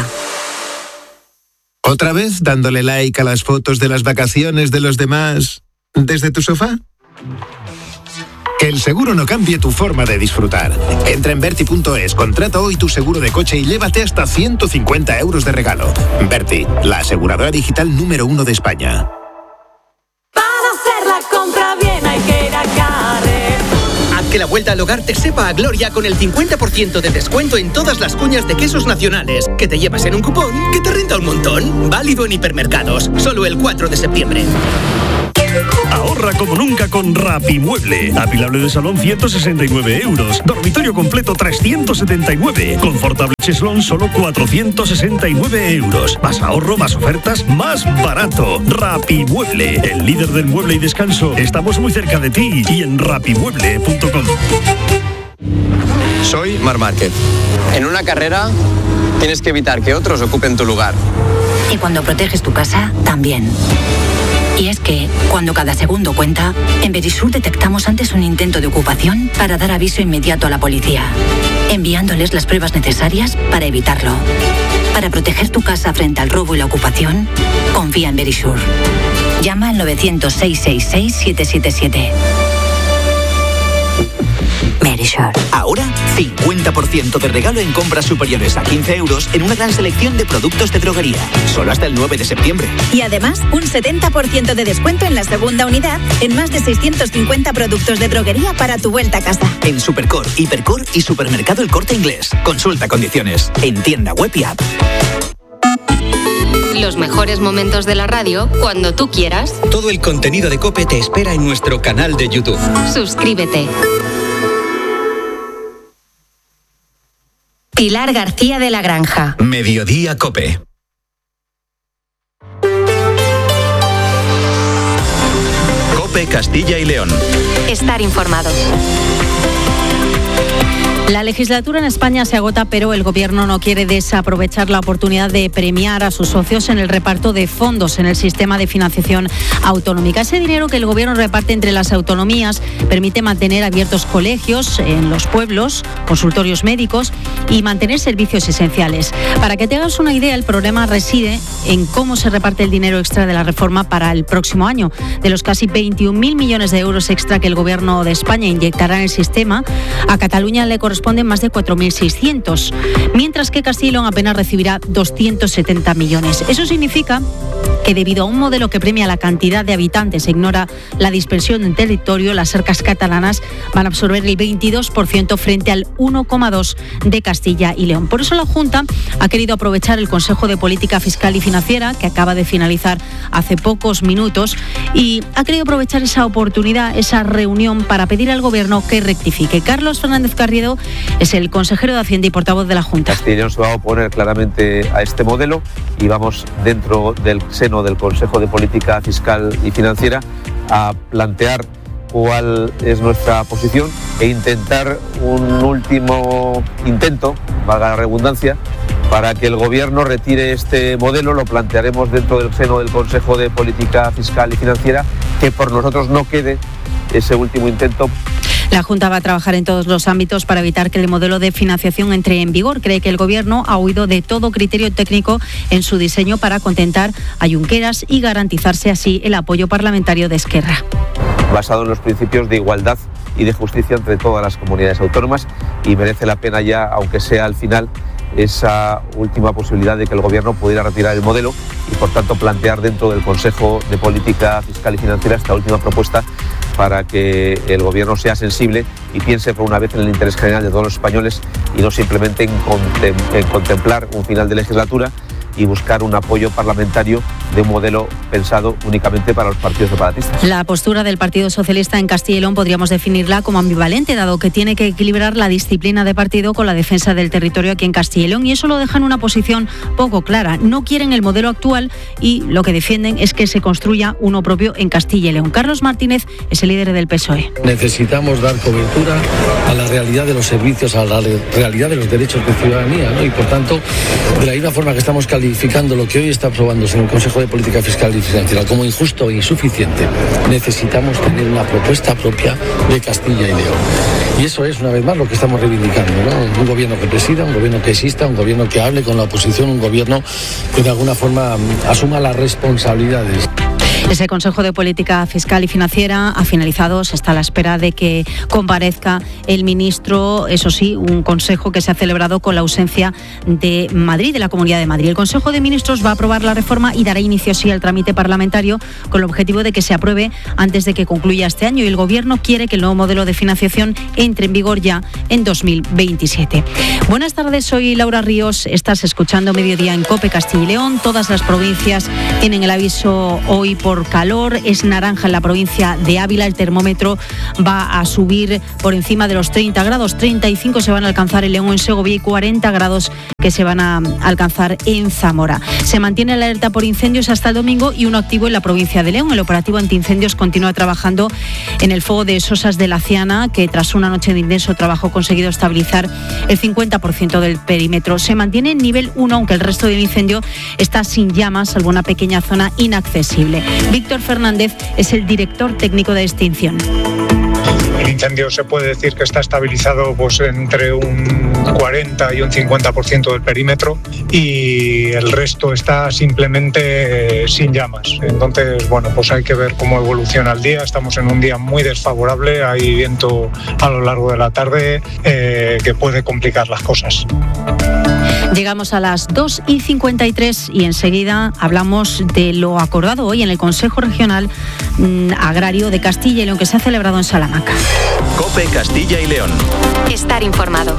S12: ¿Otra vez dándole like a las fotos de las vacaciones de los demás desde tu sofá? Que el seguro no cambie tu forma de disfrutar. Entra en Verti.es, contrata hoy tu seguro de coche y llévate hasta 150 euros de regalo. Verti, la aseguradora digital número 1 de España.
S14: Para hacer la compra bien hay que ir a Carrer.
S25: Haz que la vuelta al hogar te sepa a gloria con el 50% de descuento en todas las cuñas de quesos nacionales, que te llevas en un cupón que te renta un montón. Válido en hipermercados, solo el 4 de septiembre.
S26: Ahorra como nunca con Rapimueble. Apilable de salón 169 euros. Dormitorio completo 379. Confortable cheslón solo 469 euros. Más ahorro, más ofertas, más barato. Rapimueble, el líder del mueble y descanso. Estamos muy cerca de ti y en rapimueble.com.
S1: Soy Marc Márquez. En una carrera tienes que evitar que otros ocupen tu lugar.
S11: Y cuando proteges tu casa, también. Y es que, cuando cada segundo cuenta, en Verisur detectamos antes un intento de ocupación para dar aviso inmediato a la policía, enviándoles las pruebas necesarias para evitarlo. Para proteger tu casa frente al robo y la ocupación, confía en Verisur. Llama al 900-666-777. Verisur.
S27: Ahora, 50% de regalo en compras superiores a 15 euros en una gran selección de productos de droguería. Solo hasta el 9 de septiembre.
S28: Y además, un 70% de descuento en la segunda unidad en más de 650 productos de droguería para tu vuelta a casa.
S27: En Supercor, Hipercor y Supermercado El Corte Inglés. Consulta condiciones en tienda web y app.
S13: Los mejores momentos de la radio cuando tú quieras.
S4: Todo el contenido de COPE te espera en nuestro canal de YouTube.
S13: Suscríbete. Pilar García de la Granja.
S4: Mediodía Cope. Cope Castilla y León.
S13: Estar informado.
S3: La legislatura en España se agota, pero el Gobierno no quiere desaprovechar la oportunidad de premiar a sus socios en el reparto de fondos en el sistema de financiación autonómica. Ese dinero que el Gobierno reparte entre las autonomías permite mantener abiertos colegios en los pueblos, consultorios médicos y mantener servicios esenciales. Para que te hagas una idea, el problema reside en cómo se reparte el dinero extra de la reforma para el próximo año. De los casi 21.000 millones de euros extra que el Gobierno de España inyectará en el sistema, a Cataluña le corresponden más de 4.600, mientras que Castilla y León apenas recibirá 270 millones. Eso significa que debido a un modelo que premia la cantidad de habitantes e ignora la dispersión en territorio, las arcas catalanas van a absorber el 22% frente al 1,2% de Castilla y León. Por eso la Junta ha querido aprovechar el Consejo de Política Fiscal y Financiera, que acaba de finalizar hace pocos minutos, y ha querido aprovechar esa oportunidad, esa reunión, para pedir al Gobierno que rectifique. Carlos Fernández Carriedo es el consejero de Hacienda y portavoz de la Junta.
S29: Castilla y León se va a oponer claramente a este modelo y vamos dentro del seno del Consejo de Política Fiscal y Financiera a plantear cuál es nuestra posición e intentar un último intento, valga la redundancia, para que el Gobierno retire este modelo. Lo plantearemos dentro del seno del Consejo de Política Fiscal y Financiera, que por nosotros no quede ese último intento.
S3: La Junta va a trabajar en todos los ámbitos para evitar que el modelo de financiación entre en vigor. Cree que el Gobierno ha huido de todo criterio técnico en su diseño para contentar a Junqueras y garantizarse así el apoyo parlamentario de Esquerra.
S29: Basado en los principios de igualdad y de justicia entre todas las comunidades autónomas, y merece la pena ya, aunque sea al final, esa última posibilidad de que el Gobierno pudiera retirar el modelo y por tanto plantear dentro del Consejo de Política Fiscal y Financiera esta última propuesta para que el Gobierno sea sensible y piense por una vez en el interés general de todos los españoles y no simplemente en contemplar un final de legislatura y buscar un apoyo parlamentario de un modelo pensado únicamente para los partidos separatistas.
S8: La postura del Partido Socialista en Castilla y León podríamos definirla como ambivalente, dado que tiene que equilibrar la disciplina de partido con la defensa del territorio aquí en Castilla y León, y eso lo deja en una posición poco clara. No quieren el modelo actual y lo que defienden es que se construya uno propio en Castilla y León. Carlos Martínez es el líder del PSOE.
S10: Necesitamos dar cobertura a la realidad de los servicios, a la realidad de los derechos de ciudadanía, ¿no? Y por tanto, de la misma forma que estamos calificando lo que hoy está aprobándose en el Consejo de Política Fiscal y Financiera como injusto e insuficiente, necesitamos tener una propuesta propia de Castilla y León. Y eso es, una vez más, lo que estamos reivindicando, ¿no? Un gobierno que presida, un gobierno que exista, un gobierno que hable con la oposición, un gobierno que de alguna forma asuma las responsabilidades.
S8: Ese Consejo de Política Fiscal y Financiera ha finalizado. Se está a la espera de que comparezca el ministro. Eso sí, un consejo que se ha celebrado con la ausencia de Madrid, de la Comunidad de Madrid. El Consejo de Ministros va a aprobar la reforma y dará inicio así al trámite parlamentario con el objetivo de que se apruebe antes de que concluya este año. Y el Gobierno quiere que el nuevo modelo de financiación entre en vigor ya en 2027. Buenas tardes, soy Laura Ríos. Estás escuchando Mediodía en COPE Castilla y León. Todas las provincias tienen el aviso hoy por calor. Es naranja en la provincia de Ávila. El termómetro va a subir por encima de los 30 grados. 35 se van a alcanzar en León, en Segovia, y 40 grados que se van a alcanzar en Zamora. Se mantiene la alerta por incendios hasta el domingo y uno activo en la provincia de León. El operativo antiincendios continúa trabajando en el fuego de Sosas de la Ciana, que tras una noche de intenso trabajo ha conseguido estabilizar el 50% del perímetro. Se mantiene en nivel 1, aunque el resto del incendio está sin llamas, salvo una pequeña zona inaccesible. Víctor Fernández es el director técnico de extinción.
S15: El incendio se puede decir que está estabilizado pues entre un 40 y un 50% del perímetro, y el resto está simplemente sin llamas. Entonces, bueno, pues hay que ver cómo evoluciona el día. Estamos en un día muy desfavorable, hay viento a lo largo de la tarde que puede complicar las cosas.
S8: Llegamos a las 2:53 y enseguida hablamos de lo acordado hoy en el Consejo Regional Agrario de Castilla y León, que se ha celebrado en Salamanca.
S4: COPE Castilla y León.
S13: Estar informado.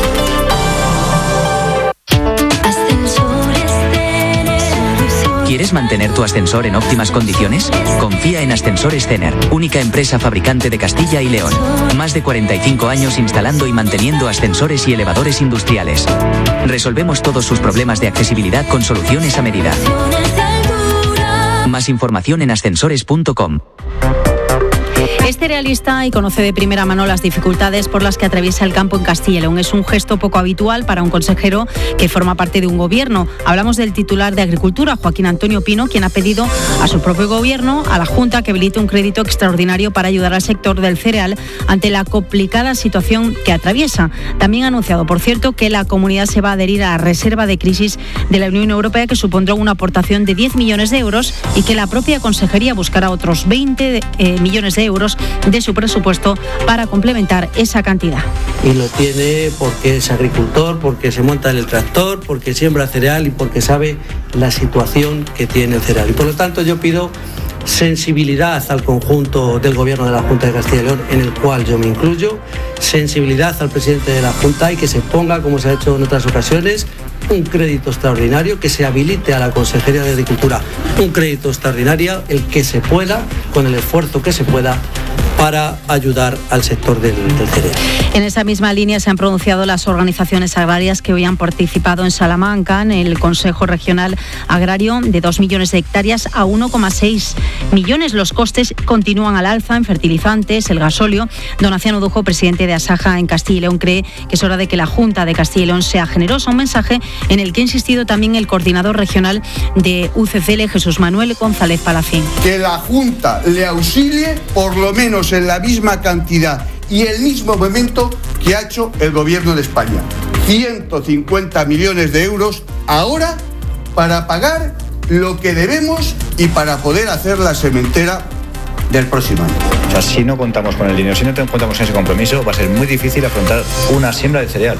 S16: ¿Quieres mantener tu ascensor en óptimas condiciones? Confía en Ascensores Cener, única empresa fabricante de Castilla y León. Más de 45 años instalando y manteniendo ascensores y elevadores industriales. Resolvemos todos sus problemas de accesibilidad con soluciones a medida. Más información en ascensores.com.
S8: Es cerealista y conoce de primera mano las dificultades por las que atraviesa el campo en Castilla y León. Es un gesto poco habitual para un consejero que forma parte de un gobierno. Hablamos del titular de Agricultura, Joaquín Antonio Pino, quien ha pedido a su propio gobierno, a la Junta, que habilite un crédito extraordinario para ayudar al sector del cereal ante la complicada situación que atraviesa. También ha anunciado, por cierto, que la comunidad se va a adherir a la reserva de crisis de la Unión Europea, que supondrá una aportación de 10 millones de euros, y que la propia consejería buscará otros 20 millones de euros de su presupuesto para complementar esa cantidad.
S17: Y lo tiene porque es agricultor, porque se monta en el tractor, porque siembra cereal y porque sabe la situación que tiene el cereal. Y por lo tanto yo pido sensibilidad al conjunto del Gobierno de la Junta de Castilla y León, en el cual yo me incluyo, sensibilidad al presidente de la Junta, y que se ponga, como se ha hecho en otras ocasiones, un crédito extraordinario, que se habilite a la Consejería de Agricultura un crédito extraordinario, el que se pueda, con el esfuerzo que se pueda, para ayudar al sector del cereal.
S8: En esa misma línea se han pronunciado las organizaciones agrarias que hoy han participado en Salamanca en el Consejo Regional Agrario, de 2 millones de hectáreas a 1,6 millones. Los costes continúan al alza en fertilizantes, el gasóleo. Don Aciano Dujo, presidente de Asaja en Castilla y León, cree que es hora de que la Junta de Castilla y León sea generosa. Un mensaje en el que ha insistido también el coordinador regional de UCCL, Jesús Manuel González Palacín.
S18: Que la Junta le auxilie por lo menos en la misma cantidad y el mismo momento que ha hecho el Gobierno de España. 150 millones de euros ahora para pagar lo que debemos y para poder hacer la sementera del próximo año.
S19: O sea, si no contamos con el dinero, si no contamos con ese compromiso, va a ser muy difícil afrontar una siembra de cereal.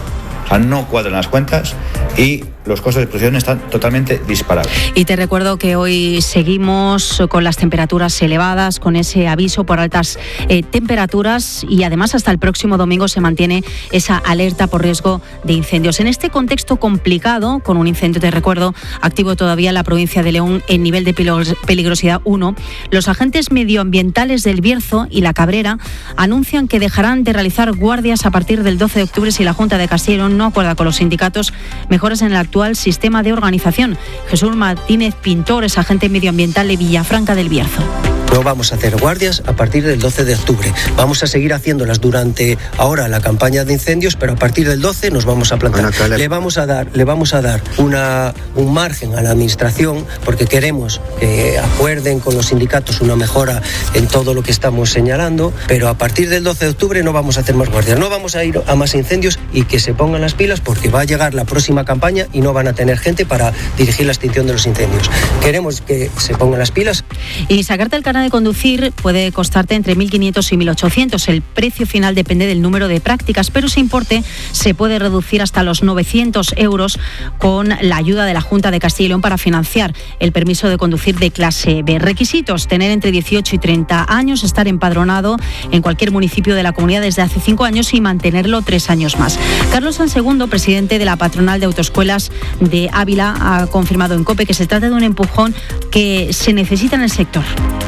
S5: no cuadran las cuentas y los costos de explotación están totalmente disparados.
S8: Y te recuerdo que hoy seguimos con las temperaturas elevadas, con ese aviso por altas temperaturas, y además hasta el próximo domingo se mantiene esa alerta por riesgo de incendios. En este contexto complicado, con un incendio, te recuerdo, activo todavía en la provincia de León en nivel de peligrosidad 1, los agentes medioambientales del Bierzo y La Cabrera anuncian que dejarán de realizar guardias a partir del 12 de octubre si la Junta de Castilla y León no acuerda con los sindicatos mejoras en el actual sistema de organización. Jesús Martínez Pintor es agente medioambiental de Villafranca del Bierzo.
S6: No vamos a hacer guardias a partir del 12 de octubre. Vamos a seguir haciéndolas durante ahora la campaña de incendios, pero a partir del 12 nos vamos a plantar. Bueno, le vamos a dar un margen a la administración, porque queremos que acuerden con los sindicatos una mejora en todo lo que estamos señalando, pero a partir del 12 de octubre no vamos a hacer más guardias. No vamos a ir a más incendios, y que se pongan las pilas, porque va a llegar la próxima campaña y no van a tener gente para dirigir la extinción de los incendios. Queremos que se pongan las pilas.
S8: Y sacarte el carnet de conducir puede costarte entre 1.500 y 1.800. El precio final depende del número de prácticas, pero ese importe se puede reducir hasta los 900 euros con la ayuda de la Junta de Castilla y León para financiar el permiso de conducir de clase B. Requisitos: tener entre 18 y 30 años, estar empadronado en cualquier municipio de la comunidad desde hace 5 años y mantenerlo 3 años más. Carlos San Segundo, presidente de la Patronal de Autoescuelas de Ávila, ha confirmado en COPE que se trata de un empujón que se necesita en el sector.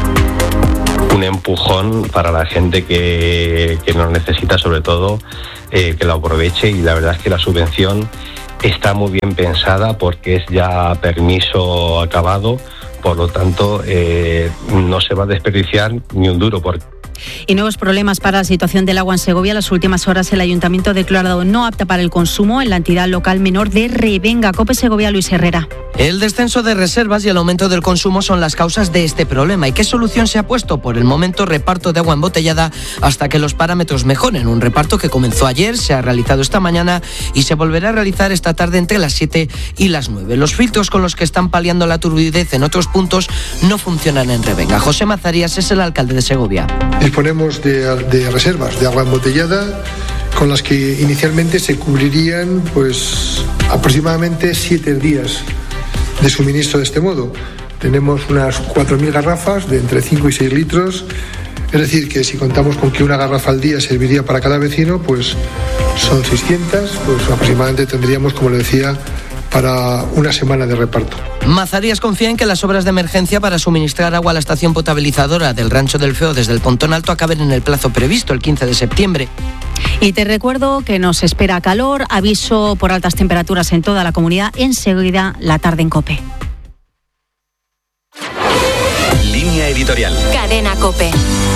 S7: Un empujón para la gente que nos necesita, sobre todo, que lo aproveche, y la verdad es que la subvención está muy bien pensada porque es ya permiso acabado, por lo tanto no se va a desperdiciar ni un duro.
S8: Y nuevos problemas para la situación del agua en Segovia. En las últimas horas el Ayuntamiento ha declarado no apta para el consumo en la entidad local menor de Revenga. COPE Segovia, Luis Herrera.
S19: El descenso de reservas y el aumento del consumo son las causas de este problema. ¿Y qué solución se ha puesto? Por el momento, reparto de agua embotellada hasta que los parámetros mejoren. Un reparto que comenzó ayer, se ha realizado esta mañana y se volverá a realizar esta tarde entre las 7 y las 9. Los filtros con los que están paliando la turbidez en otros puntos no funcionan en Revenga. José Mazarías es el alcalde de Segovia.
S20: Disponemos de reservas de agua embotellada con las que inicialmente se cubrirían aproximadamente 7 días de suministro. De este modo tenemos unas 4.000 garrafas de entre 5 y 6 litros, es decir, que si contamos con que una garrafa al día serviría para cada vecino, pues son 600, pues aproximadamente tendríamos, como le decía, para una semana de reparto.
S19: Mazarías confía en que las obras de emergencia para suministrar agua a la estación potabilizadora del Rancho del Feo desde el Pontón Alto acaben en el plazo previsto, el 15 de septiembre.
S8: Y te recuerdo que nos espera calor, aviso por altas temperaturas en toda la comunidad, enseguida la tarde en COPE.
S4: Línea editorial.
S13: Cadena COPE.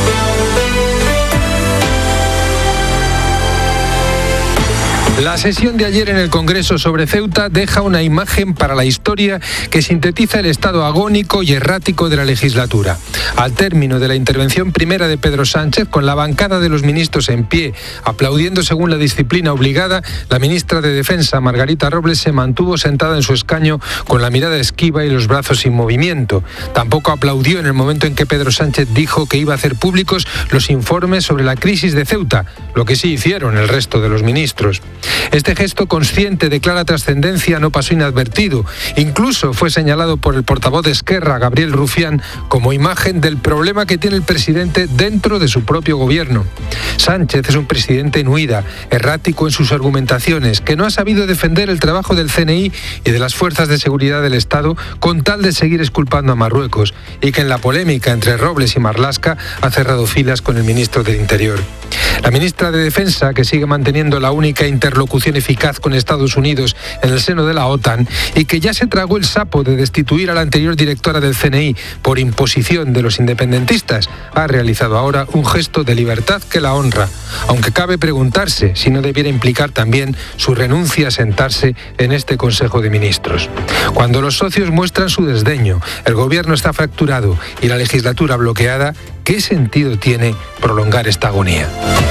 S21: La sesión de ayer en el Congreso sobre Ceuta deja una imagen para la historia que sintetiza el estado agónico y errático de la legislatura. Al término de la intervención primera de Pedro Sánchez, con la bancada de los ministros en pie, aplaudiendo según la disciplina obligada, la ministra de Defensa, Margarita Robles, se mantuvo sentada en su escaño con la mirada esquiva y los brazos sin movimiento. Tampoco aplaudió en el momento en que Pedro Sánchez dijo que iba a hacer públicos los informes sobre la crisis de Ceuta, lo que sí hicieron el resto de los ministros. Este gesto consciente de clara trascendencia no pasó inadvertido. Incluso fue señalado por el portavoz de Esquerra, Gabriel Rufián, como imagen del problema que tiene el presidente dentro de su propio gobierno. Sánchez es un presidente en huida, errático en sus argumentaciones, que no ha sabido defender el trabajo del CNI y de las fuerzas de seguridad del Estado con tal de seguir exculpando a Marruecos, y que en la polémica entre Robles y Marlaska ha cerrado filas con el ministro del Interior. La ministra de Defensa, que sigue manteniendo la única interlocución eficaz con Estados Unidos en el seno de la OTAN y que ya se tragó el sapo de destituir a la anterior directora del CNI por imposición de los independentistas, ha realizado ahora un gesto de libertad que la honra, aunque cabe preguntarse si no debiera implicar también su renuncia a sentarse en este Consejo de Ministros. Cuando los socios muestran su desdeño, el gobierno está fracturado y la legislatura bloqueada, ¿qué sentido tiene prolongar esta agonía?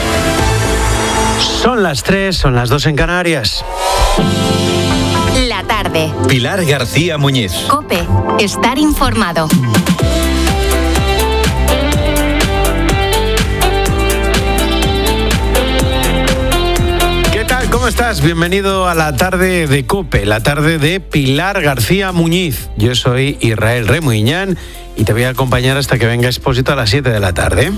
S22: Son las 3, son las 2 en Canarias.
S13: La tarde.
S4: Pilar García Muñiz.
S13: COPE. Estar informado.
S22: ¿Qué tal? ¿Cómo ¿cómo estás? Bienvenido a la tarde de COPE, la tarde de Pilar García Muñiz. Yo soy Israel Remuñán y te voy a acompañar hasta que venga Expósito a las 7 de la tarde.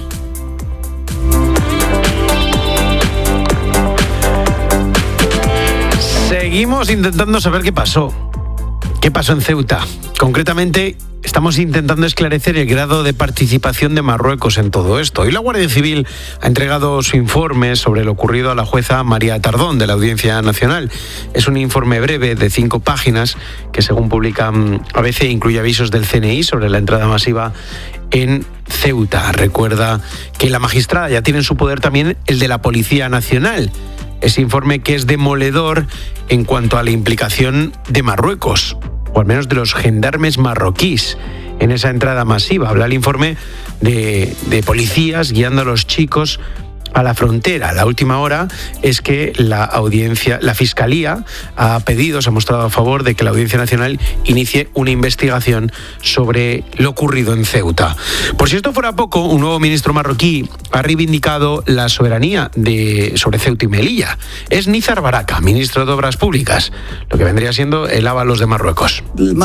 S22: Seguimos intentando saber qué pasó. ¿Qué pasó en Ceuta? Concretamente, estamos intentando esclarecer el grado de participación de Marruecos en todo esto. Hoy la Guardia Civil ha entregado su informe sobre lo ocurrido a la jueza María Tardón de la Audiencia Nacional. Es un informe breve de 5 páginas que, según publica ABC, incluye avisos del CNI sobre la entrada masiva en Ceuta. Recuerda que la magistrada ya tiene en su poder también el de la Policía Nacional. Ese informe que es demoledor en cuanto a la implicación de Marruecos, o al menos de los gendarmes marroquíes, en esa entrada masiva. Habla el informe de policías guiando a los chicos a la frontera. La última hora es que la Fiscalía ha pedido, se ha mostrado a favor de que la Audiencia Nacional inicie una investigación sobre lo ocurrido en Ceuta. Por si esto fuera poco, un nuevo ministro marroquí ha reivindicado la soberanía sobre Ceuta y Melilla. Es Nizar Baraka, ministro de Obras Públicas, lo que vendría siendo el Ábalos de Marruecos.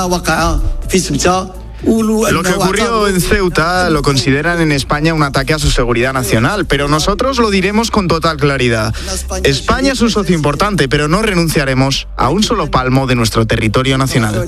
S1: Lo que ocurrió en Ceuta lo consideran en España un ataque a su seguridad nacional, pero nosotros lo diremos con total claridad. España es un socio importante, pero no renunciaremos a un solo palmo de nuestro territorio nacional.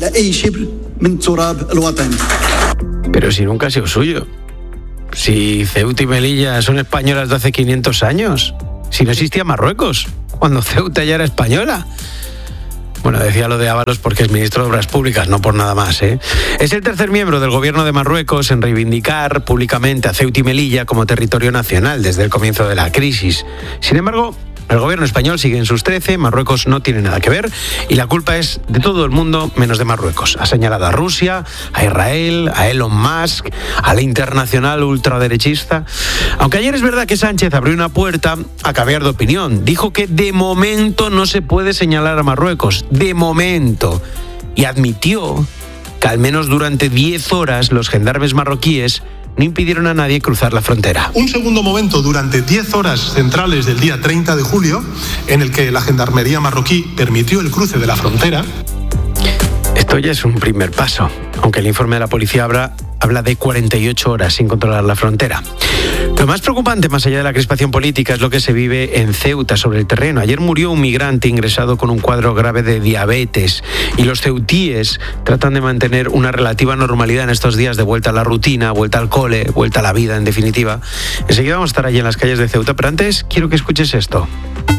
S22: Pero si nunca ha sido suyo. Si Ceuta y Melilla son españolas de hace 500 años. Si no existía Marruecos, cuando Ceuta ya era española. Bueno, decía lo de Ábalos porque es ministro de Obras Públicas, no por nada más, ¿eh? Es el tercer miembro del gobierno de Marruecos en reivindicar públicamente a Ceuta y Melilla como territorio nacional desde el comienzo de la crisis. Sin embargo, el gobierno español sigue en sus 13, Marruecos no tiene nada que ver y la culpa es de todo el mundo menos de Marruecos. Ha señalado a Rusia, a Israel, a Elon Musk, a la internacional ultraderechista. Aunque ayer es verdad que Sánchez abrió una puerta a cambiar de opinión. Dijo que de momento no se puede señalar a Marruecos, de momento. Y admitió que al menos durante 10 horas los gendarmes marroquíes no impidieron a nadie cruzar la frontera.
S2: Un segundo momento durante 10 horas centrales del día 30 de julio, en el que la gendarmería marroquí permitió el cruce de la frontera.
S22: Esto ya es un primer paso, aunque el informe de la policía habla de 48 horas sin controlar la frontera. Lo más preocupante, más allá de la crispación política, es lo que se vive en Ceuta sobre el terreno. Ayer murió un migrante ingresado con un cuadro grave de diabetes y los ceutíes tratan de mantener una relativa normalidad en estos días de vuelta a la rutina, vuelta al cole, vuelta a la vida, en definitiva. Enseguida vamos a estar allí en las calles de Ceuta, pero antes quiero que escuches esto.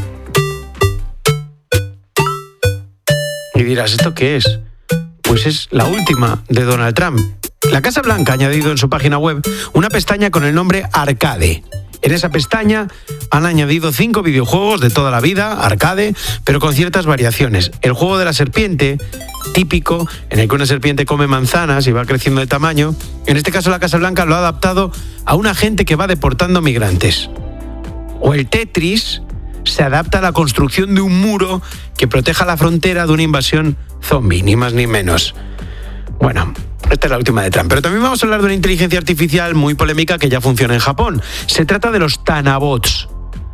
S22: Y dirás, ¿esto qué es? Pues es la última de Donald Trump. La Casa Blanca ha añadido en su página web una pestaña con el nombre Arcade. En esa pestaña han añadido 5 videojuegos de toda la vida, arcade, pero con ciertas variaciones. El juego de la serpiente, típico, en el que una serpiente come manzanas y va creciendo de tamaño. En este caso la Casa Blanca lo ha adaptado a un agente que va deportando migrantes. O el Tetris se adapta a la construcción de un muro que proteja la frontera de una invasión zombie, ni más ni menos. Bueno, esta es la última de Trump. Pero también vamos a hablar de una inteligencia artificial muy polémica que ya funciona en Japón. Se trata de los Tanabots.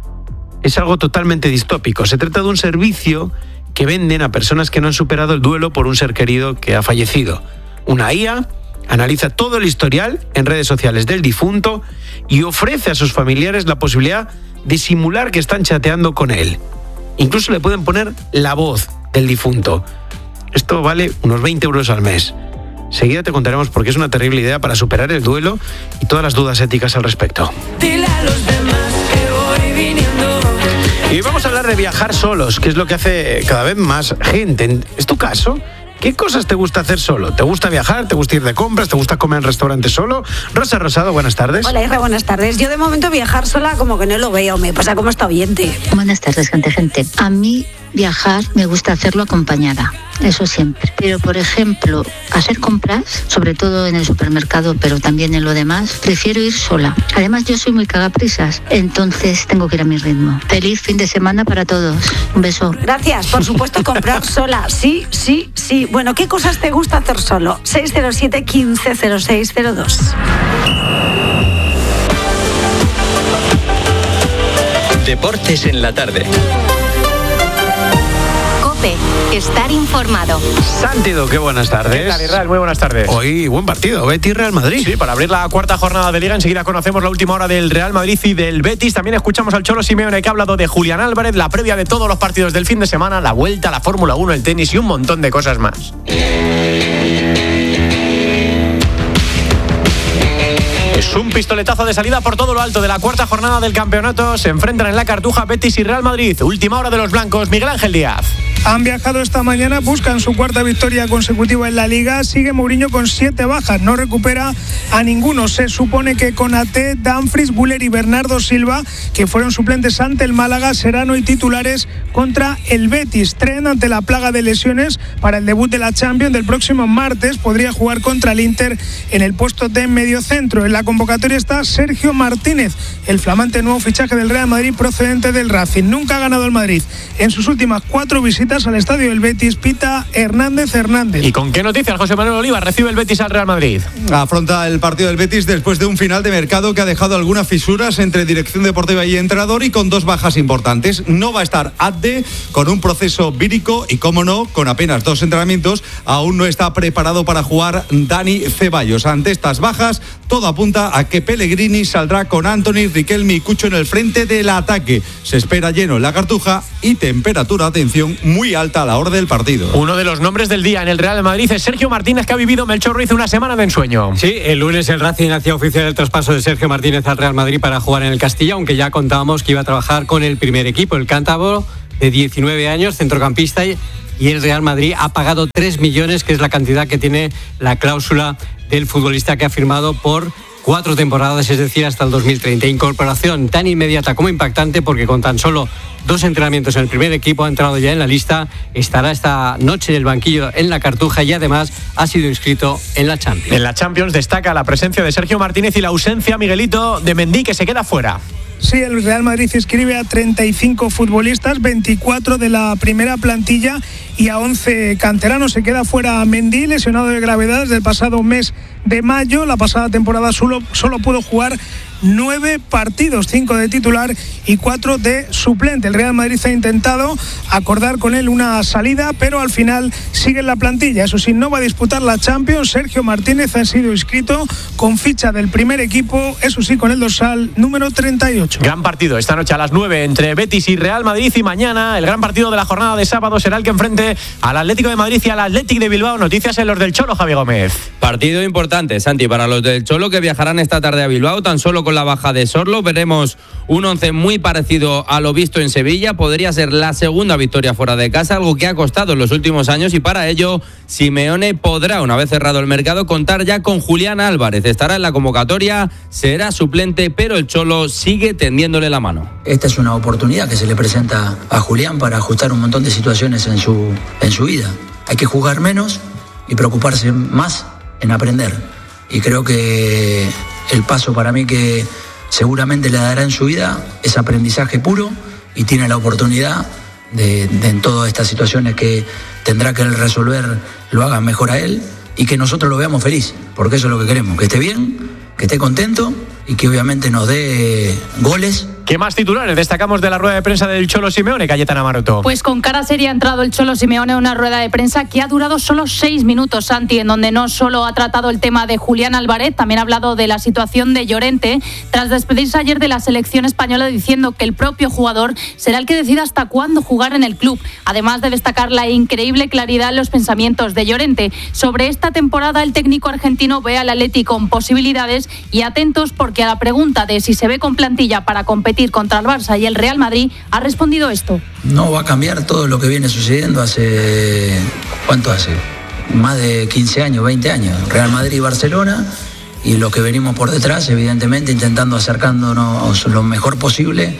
S22: Es algo totalmente distópico. Se trata de un servicio que venden a personas que no han superado el duelo por un ser querido que ha fallecido. Una IA analiza todo el historial en redes sociales del difunto y ofrece a sus familiares la posibilidad de simular que están chateando con él. Incluso le pueden poner la voz del difunto. Esto vale unos 20 euros al mes. Seguida te contaremos por qué es una terrible idea para superar el duelo y todas las dudas éticas al respecto.
S9: Dile a los demás que voy viniendo.
S22: Y vamos a hablar de viajar solos, que es lo que hace cada vez más gente. ¿Es tu caso? ¿Qué cosas te gusta hacer solo? ¿Te gusta viajar? ¿Te gusta ir de compras? ¿Te gusta comer en restaurante solo? Rosa Rosado, buenas tardes.
S12: Hola, Isra, buenas tardes. Yo de momento viajar sola como que no lo veo, me pasa como esta oyente.
S14: Buenas tardes, gente. A mí viajar me gusta hacerlo acompañada, eso siempre. Pero, por ejemplo, hacer compras, sobre todo en el supermercado, pero también en lo demás, prefiero ir sola. Además, yo soy muy cagaprisas, entonces tengo que ir a mi ritmo. Feliz fin de semana para todos. Un beso.
S12: Gracias, por supuesto, comprar sola. Sí. Bueno, ¿qué cosas te gusta hacer solo? 607 15 0602.
S4: Deportes en la tarde.
S13: Estar informado.
S22: Santi Duque, buenas tardes.
S3: ¿Qué tal, Israel? Muy buenas tardes.
S22: Hoy buen partido, Betis-Real Madrid.
S3: Sí, para abrir la cuarta jornada de Liga enseguida conocemos la última hora del Real Madrid y del Betis. También escuchamos al Cholo Simeone, que ha hablado de Julián Álvarez, la previa de todos los partidos del fin de semana, la vuelta, la Fórmula 1, el tenis y un montón de cosas más. Es un pistoletazo de salida por todo lo alto de la cuarta jornada del campeonato. Se enfrentan en la Cartuja Betis y Real Madrid. Última hora de los blancos. Miguel Ángel Díaz.
S11: Han viajado esta mañana, buscan su cuarta victoria consecutiva en la Liga. Sigue Mourinho con 7 bajas, no recupera a ninguno. Se supone que Konaté, Dumfries, Güler y Bernardo Silva, que fueron suplentes ante el Málaga, serán hoy titulares contra el Betis. Tren ante la plaga de lesiones para el debut de la Champions del próximo martes. Podría jugar contra el Inter en el puesto de mediocentro. En la convocatoria está Sergio Martínez, el flamante nuevo fichaje del Real Madrid procedente del Racing. Nunca ha ganado el Madrid. En sus últimas 4 visitas al estadio del Betis, pita Hernández.
S3: ¿Y con qué noticias José Manuel Oliva recibe el Betis al Real Madrid?
S23: Afronta el partido del Betis después de un final de mercado que ha dejado algunas fisuras entre dirección deportiva y entrenador y con 2 bajas importantes. No va a estar Adde, con un proceso vírico y, cómo no, con apenas 2 entrenamientos, aún no está preparado para jugar Dani Ceballos. Ante estas bajas, todo apunta a que Pellegrini saldrá con Anthony, Riquelme y Cucho en el frente del ataque. Se espera lleno en la Cartuja y temperatura, atención, muy alta a la hora del partido.
S3: Uno de los nombres del día en el Real Madrid es Sergio Martínez, que ha vivido Melchor Ruiz una semana de ensueño.
S24: Sí, el lunes el Racing hacía oficial el traspaso de Sergio Martínez al Real Madrid para jugar en el Castilla, aunque ya contábamos que iba a trabajar con el primer equipo, el cántabro de 19 años, centrocampista, y el Real Madrid ha pagado 3 millones, que es la cantidad que tiene la cláusula del futbolista, que ha firmado por 4 temporadas, es decir, hasta el 2030. Incorporación tan inmediata como impactante, porque con tan solo 2 entrenamientos en el primer equipo ha entrado ya en la lista, estará esta noche en el banquillo en la Cartuja y además ha sido inscrito en la Champions.
S3: En la Champions destaca la presencia de Sergio Martínez y la ausencia, Miguelito, de Mendy, que se queda fuera.
S11: Sí, el Real Madrid inscribe a 35 futbolistas, 24 de la primera plantilla y a 11 canteranos. Se queda fuera Mendy, lesionado de gravedad desde el pasado mes de mayo. La pasada temporada solo pudo jugar 9 partidos, 5 de titular y 4 de suplente. El Real Madrid ha intentado acordar con él una salida, pero al final sigue en la plantilla. Eso sí, no va a disputar la Champions. Sergio Martínez ha sido inscrito con ficha del primer equipo, eso sí, con el dorsal número 38.
S3: Gran partido esta noche a las 9 entre Betis y Real Madrid, y mañana el gran partido de la jornada de sábado será el que enfrente al Atlético de Madrid y al Athletic de Bilbao. Noticias en los del Cholo, Javi Gómez.
S25: Partido importante, Santi, para los del Cholo, que viajarán esta tarde a Bilbao, tan solo con la baja de Sorlo. Veremos un 11 muy parecido a lo visto en Sevilla. Podría ser la segunda victoria fuera de casa, algo que ha costado en los últimos años, y para ello Simeone podrá, una vez cerrado el mercado, contar ya con Julián Álvarez. Estará en la convocatoria, será suplente, pero el Cholo sigue tendiéndole la mano.
S26: Esta es una oportunidad que se le presenta a Julián para ajustar un montón de situaciones en su vida. Hay que jugar menos y preocuparse más en aprender. Y creo que el paso para mí que seguramente le dará en su vida es aprendizaje puro, y tiene la oportunidad de en todas estas situaciones que tendrá que él resolver, lo haga mejor a él y que nosotros lo veamos feliz, porque eso es lo que queremos, que esté bien, que esté contento y que obviamente nos dé goles.
S3: ¿Qué más titulares destacamos de la rueda de prensa del Cholo Simeone, Cayetana Maroto?
S27: Pues con cara seria ha entrado el Cholo Simeone a una rueda de prensa que ha durado solo 6 minutos, Santi, en donde no solo ha tratado el tema de Julián Álvarez, también ha hablado de la situación de Llorente, tras despedirse ayer de la selección española, diciendo que el propio jugador será el que decida hasta cuándo jugar en el club, además de destacar la increíble claridad en los pensamientos de Llorente. Sobre esta temporada, el técnico argentino ve al Atleti con posibilidades, y atentos, porque a la pregunta de si se ve con plantilla para competir contra el Barça y el Real Madrid, ha respondido esto.
S26: No va a cambiar todo lo que viene sucediendo hace... ¿Cuánto hace? Más de 15 años, 20 años. Real Madrid y Barcelona, y lo que venimos por detrás, evidentemente intentando acercándonos lo mejor posible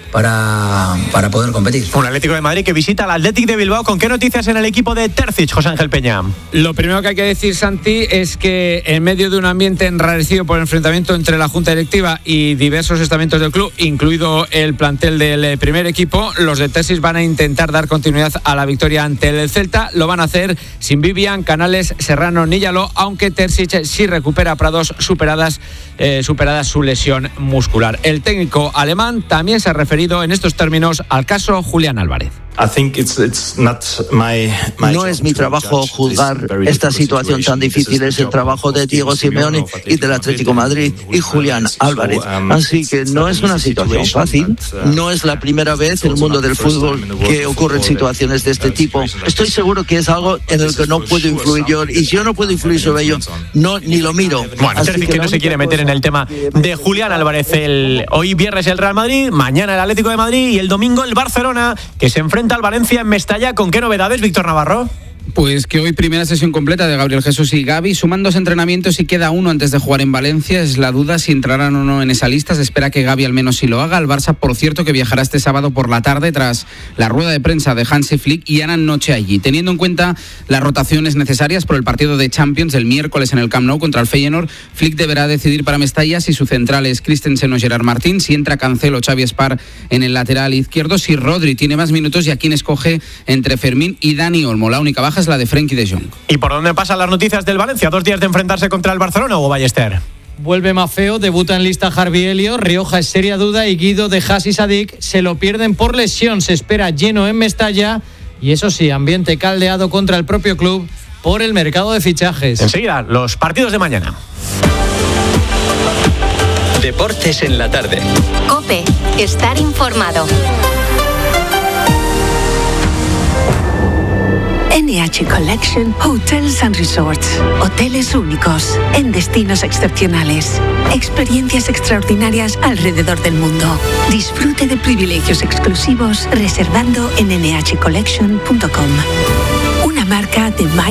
S26: para poder competir.
S3: Un Atlético de Madrid que visita al Athletic de Bilbao. ¿Con qué noticias en el equipo de Terzic, José Ángel Peña?
S28: Lo primero que hay que decir, Santi, es que en medio de un ambiente enrarecido por el enfrentamiento entre la Junta Directiva y diversos estamentos del club, incluido el plantel del primer equipo, los de Terzic van a intentar dar continuidad a la victoria ante el Celta. Lo van a hacer sin Vivian, Canales, Serrano, Níllalo, aunque Terzic sí recupera a Prados superada su lesión muscular. El técnico alemán también se ha referido en estos términos al caso Julián Álvarez.
S5: No es mi trabajo juzgar esta situación tan difícil, es el trabajo de Diego Simeone y del Atlético de Madrid y Julián Álvarez. Así que no es una situación fácil, no es la primera vez en el mundo del fútbol que ocurren situaciones de este tipo. Estoy seguro que es algo en el que no puedo influir yo, y si yo no puedo influir sobre ello, ni lo miro.
S3: Bueno, Sergio que no se quiere meter en el tema de Julián Álvarez. Hoy viernes el Real Madrid, mañana el Atlético de Madrid y el domingo el Barcelona, que se enfrenta al Valencia en Mestalla. ¿Con qué novedades, Víctor Navarro?
S6: Pues que hoy primera sesión completa de Gabriel Jesús y Gavi, suman 2 entrenamientos y queda uno antes de jugar en Valencia. Es la duda si entrarán o no en esa lista. Se espera que Gavi al menos sí lo haga. El Barça, por cierto, que viajará este sábado por la tarde tras la rueda de prensa de Hansi Flick y harán noche allí. Teniendo en cuenta las rotaciones necesarias por el partido de Champions el miércoles en el Camp Nou contra el Feyenoord, Flick deberá decidir para Mestalla si su central es Christensen o Gerard Martín, si entra Cancelo o Xavi Espar en el lateral izquierdo, si Rodri tiene más minutos y a quién escoge entre Fermín y Dani Olmo. La única baja es la de Frenkie de Jong.
S3: ¿Y por dónde pasan las noticias del Valencia? 2 días de enfrentarse contra el Barcelona, o Ballester.
S28: Vuelve Mafeo, debuta en lista Harvey Elliott, Rioja es seria duda y Guido de Haas y Sadik se lo pierden por lesión. Se espera lleno en Mestalla y eso sí, ambiente caldeado contra el propio club por el mercado de fichajes.
S3: Enseguida, los partidos de mañana.
S4: Deportes en la tarde.
S13: COPE, estar informado.
S12: NH Collection Hotels and Resorts. Hoteles únicos, en destinos excepcionales. Experiencias extraordinarias alrededor del mundo. Disfrute de privilegios exclusivos reservando en nhcollection.com. Una marca de